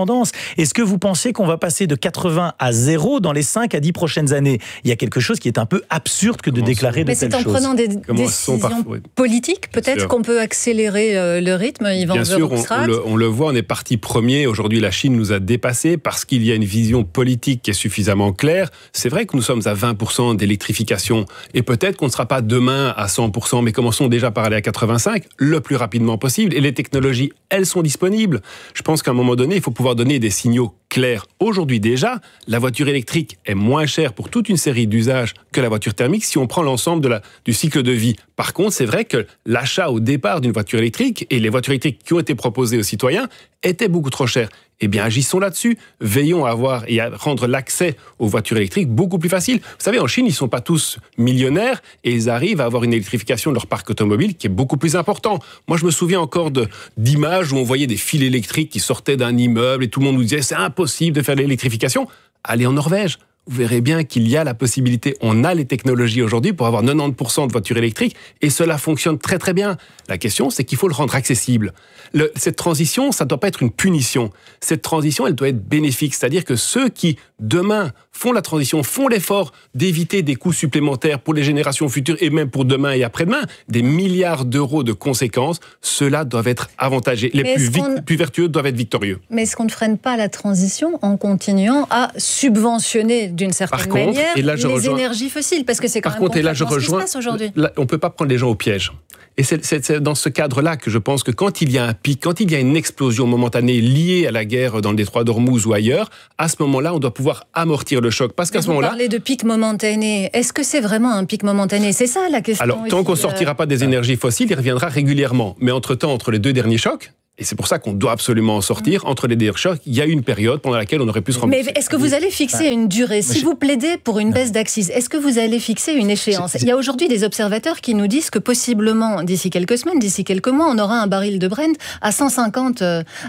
Speaker 10: tendance. Est-ce que vous pensez qu'on va passer de quatre-vingts à zéro dans les cinq à dix prochaines années? Il y a quelque chose qui est un peu absurde que de déclarer de telles choses.
Speaker 1: Mais c'est en prenant des décisions politiques, peut-être, qu'on peut accélérer euh, le rythme. Yvan
Speaker 11: Bien sûr, on, on, le, on le voit, on est parti premier. Aujourd'hui, la Chine nous a dépassés parce qu'il y a une vision politique qui est suffisamment claire. C'est vrai que nous sommes à vingt pour cent d'électrification et peut-être qu'on ne sera pas demain à cent pour cent, mais commençons déjà par aller à quatre-vingt-cinq le plus rapidement possible. Et les technologies, elles sont disponibles. Je pense qu'à un moment donné, il faut pouvoir donner des signaux clairs. Aujourd'hui déjà, la voiture électrique est moins chère pour toute une série d'usages que la voiture thermique si on prend l'ensemble de la, du cycle de vie. Par contre, c'est vrai que l'achat au départ d'une voiture électrique et les voitures électriques qui ont été proposées aux citoyens étaient beaucoup trop chères. Eh bien, agissons là-dessus. Veillons à avoir et à rendre l'accès aux voitures électriques beaucoup plus facile. Vous savez, en Chine, ils ne sont pas tous millionnaires et ils arrivent à avoir une électrification de leur parc automobile qui est beaucoup plus important. Moi, je me souviens encore de, d'images où on voyait des fils électriques qui sortaient d'un immeuble et tout le monde nous disait « c'est impossible de faire l'électrification ». Allez en Norvège. Vous verrez bien qu'il y a la possibilité, on a les technologies aujourd'hui pour avoir quatre-vingt-dix pour cent de voitures électriques et cela fonctionne très très bien. La question, c'est qu'il faut le rendre accessible. Le, cette transition, ça ne doit pas être une punition. Cette transition, elle doit être bénéfique. C'est-à-dire que ceux qui, demain, font la transition, font l'effort d'éviter des coûts supplémentaires pour les générations futures et même pour demain et après-demain, des milliards d'euros de conséquences, ceux-là doivent être avantagés. Les plus, vite, plus vertueux doivent être victorieux.
Speaker 1: Mais est-ce qu'on ne freine pas la transition en continuant à subventionner d'une certaine contre, manière et là, je les rejoins, énergies fossiles? Parce que c'est quand
Speaker 11: par
Speaker 1: même
Speaker 11: contre, et là, je
Speaker 1: rejoins, ce qui se passe aujourd'hui. Là,
Speaker 11: on ne peut pas prendre les gens au piège. Et c'est, c'est, c'est dans ce cadre-là que je pense que quand il y a un pic, quand il y a une explosion momentanée liée à la guerre dans le détroit d'Ormuz ou ailleurs, à ce moment-là, on doit pouvoir amortir le choc. Parce qu'à
Speaker 1: Mais
Speaker 11: ce moment-là...
Speaker 1: Vous parlez de pic momentané. Est-ce que c'est vraiment un pic momentané? C'est ça la question.
Speaker 11: Alors, tant qu'on ne sortira
Speaker 1: euh...
Speaker 11: pas des énergies fossiles, il reviendra régulièrement. Mais entre-temps, entre les deux derniers chocs, et c'est pour ça qu'on doit absolument en sortir. Entre les deux chocs, il y a une période pendant laquelle on aurait pu se rembourser.
Speaker 1: Mais est-ce que vous allez fixer une durée? Si vous plaidez pour une baisse d'accise, est-ce que vous allez fixer une échéance? Il y a aujourd'hui des observateurs qui nous disent que possiblement, d'ici quelques semaines, d'ici quelques mois, on aura un baril de Brent à cent cinquante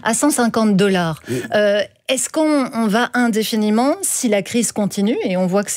Speaker 1: dollars. Euh, est-ce qu'on on va indéfiniment, si la crise continue, et on voit que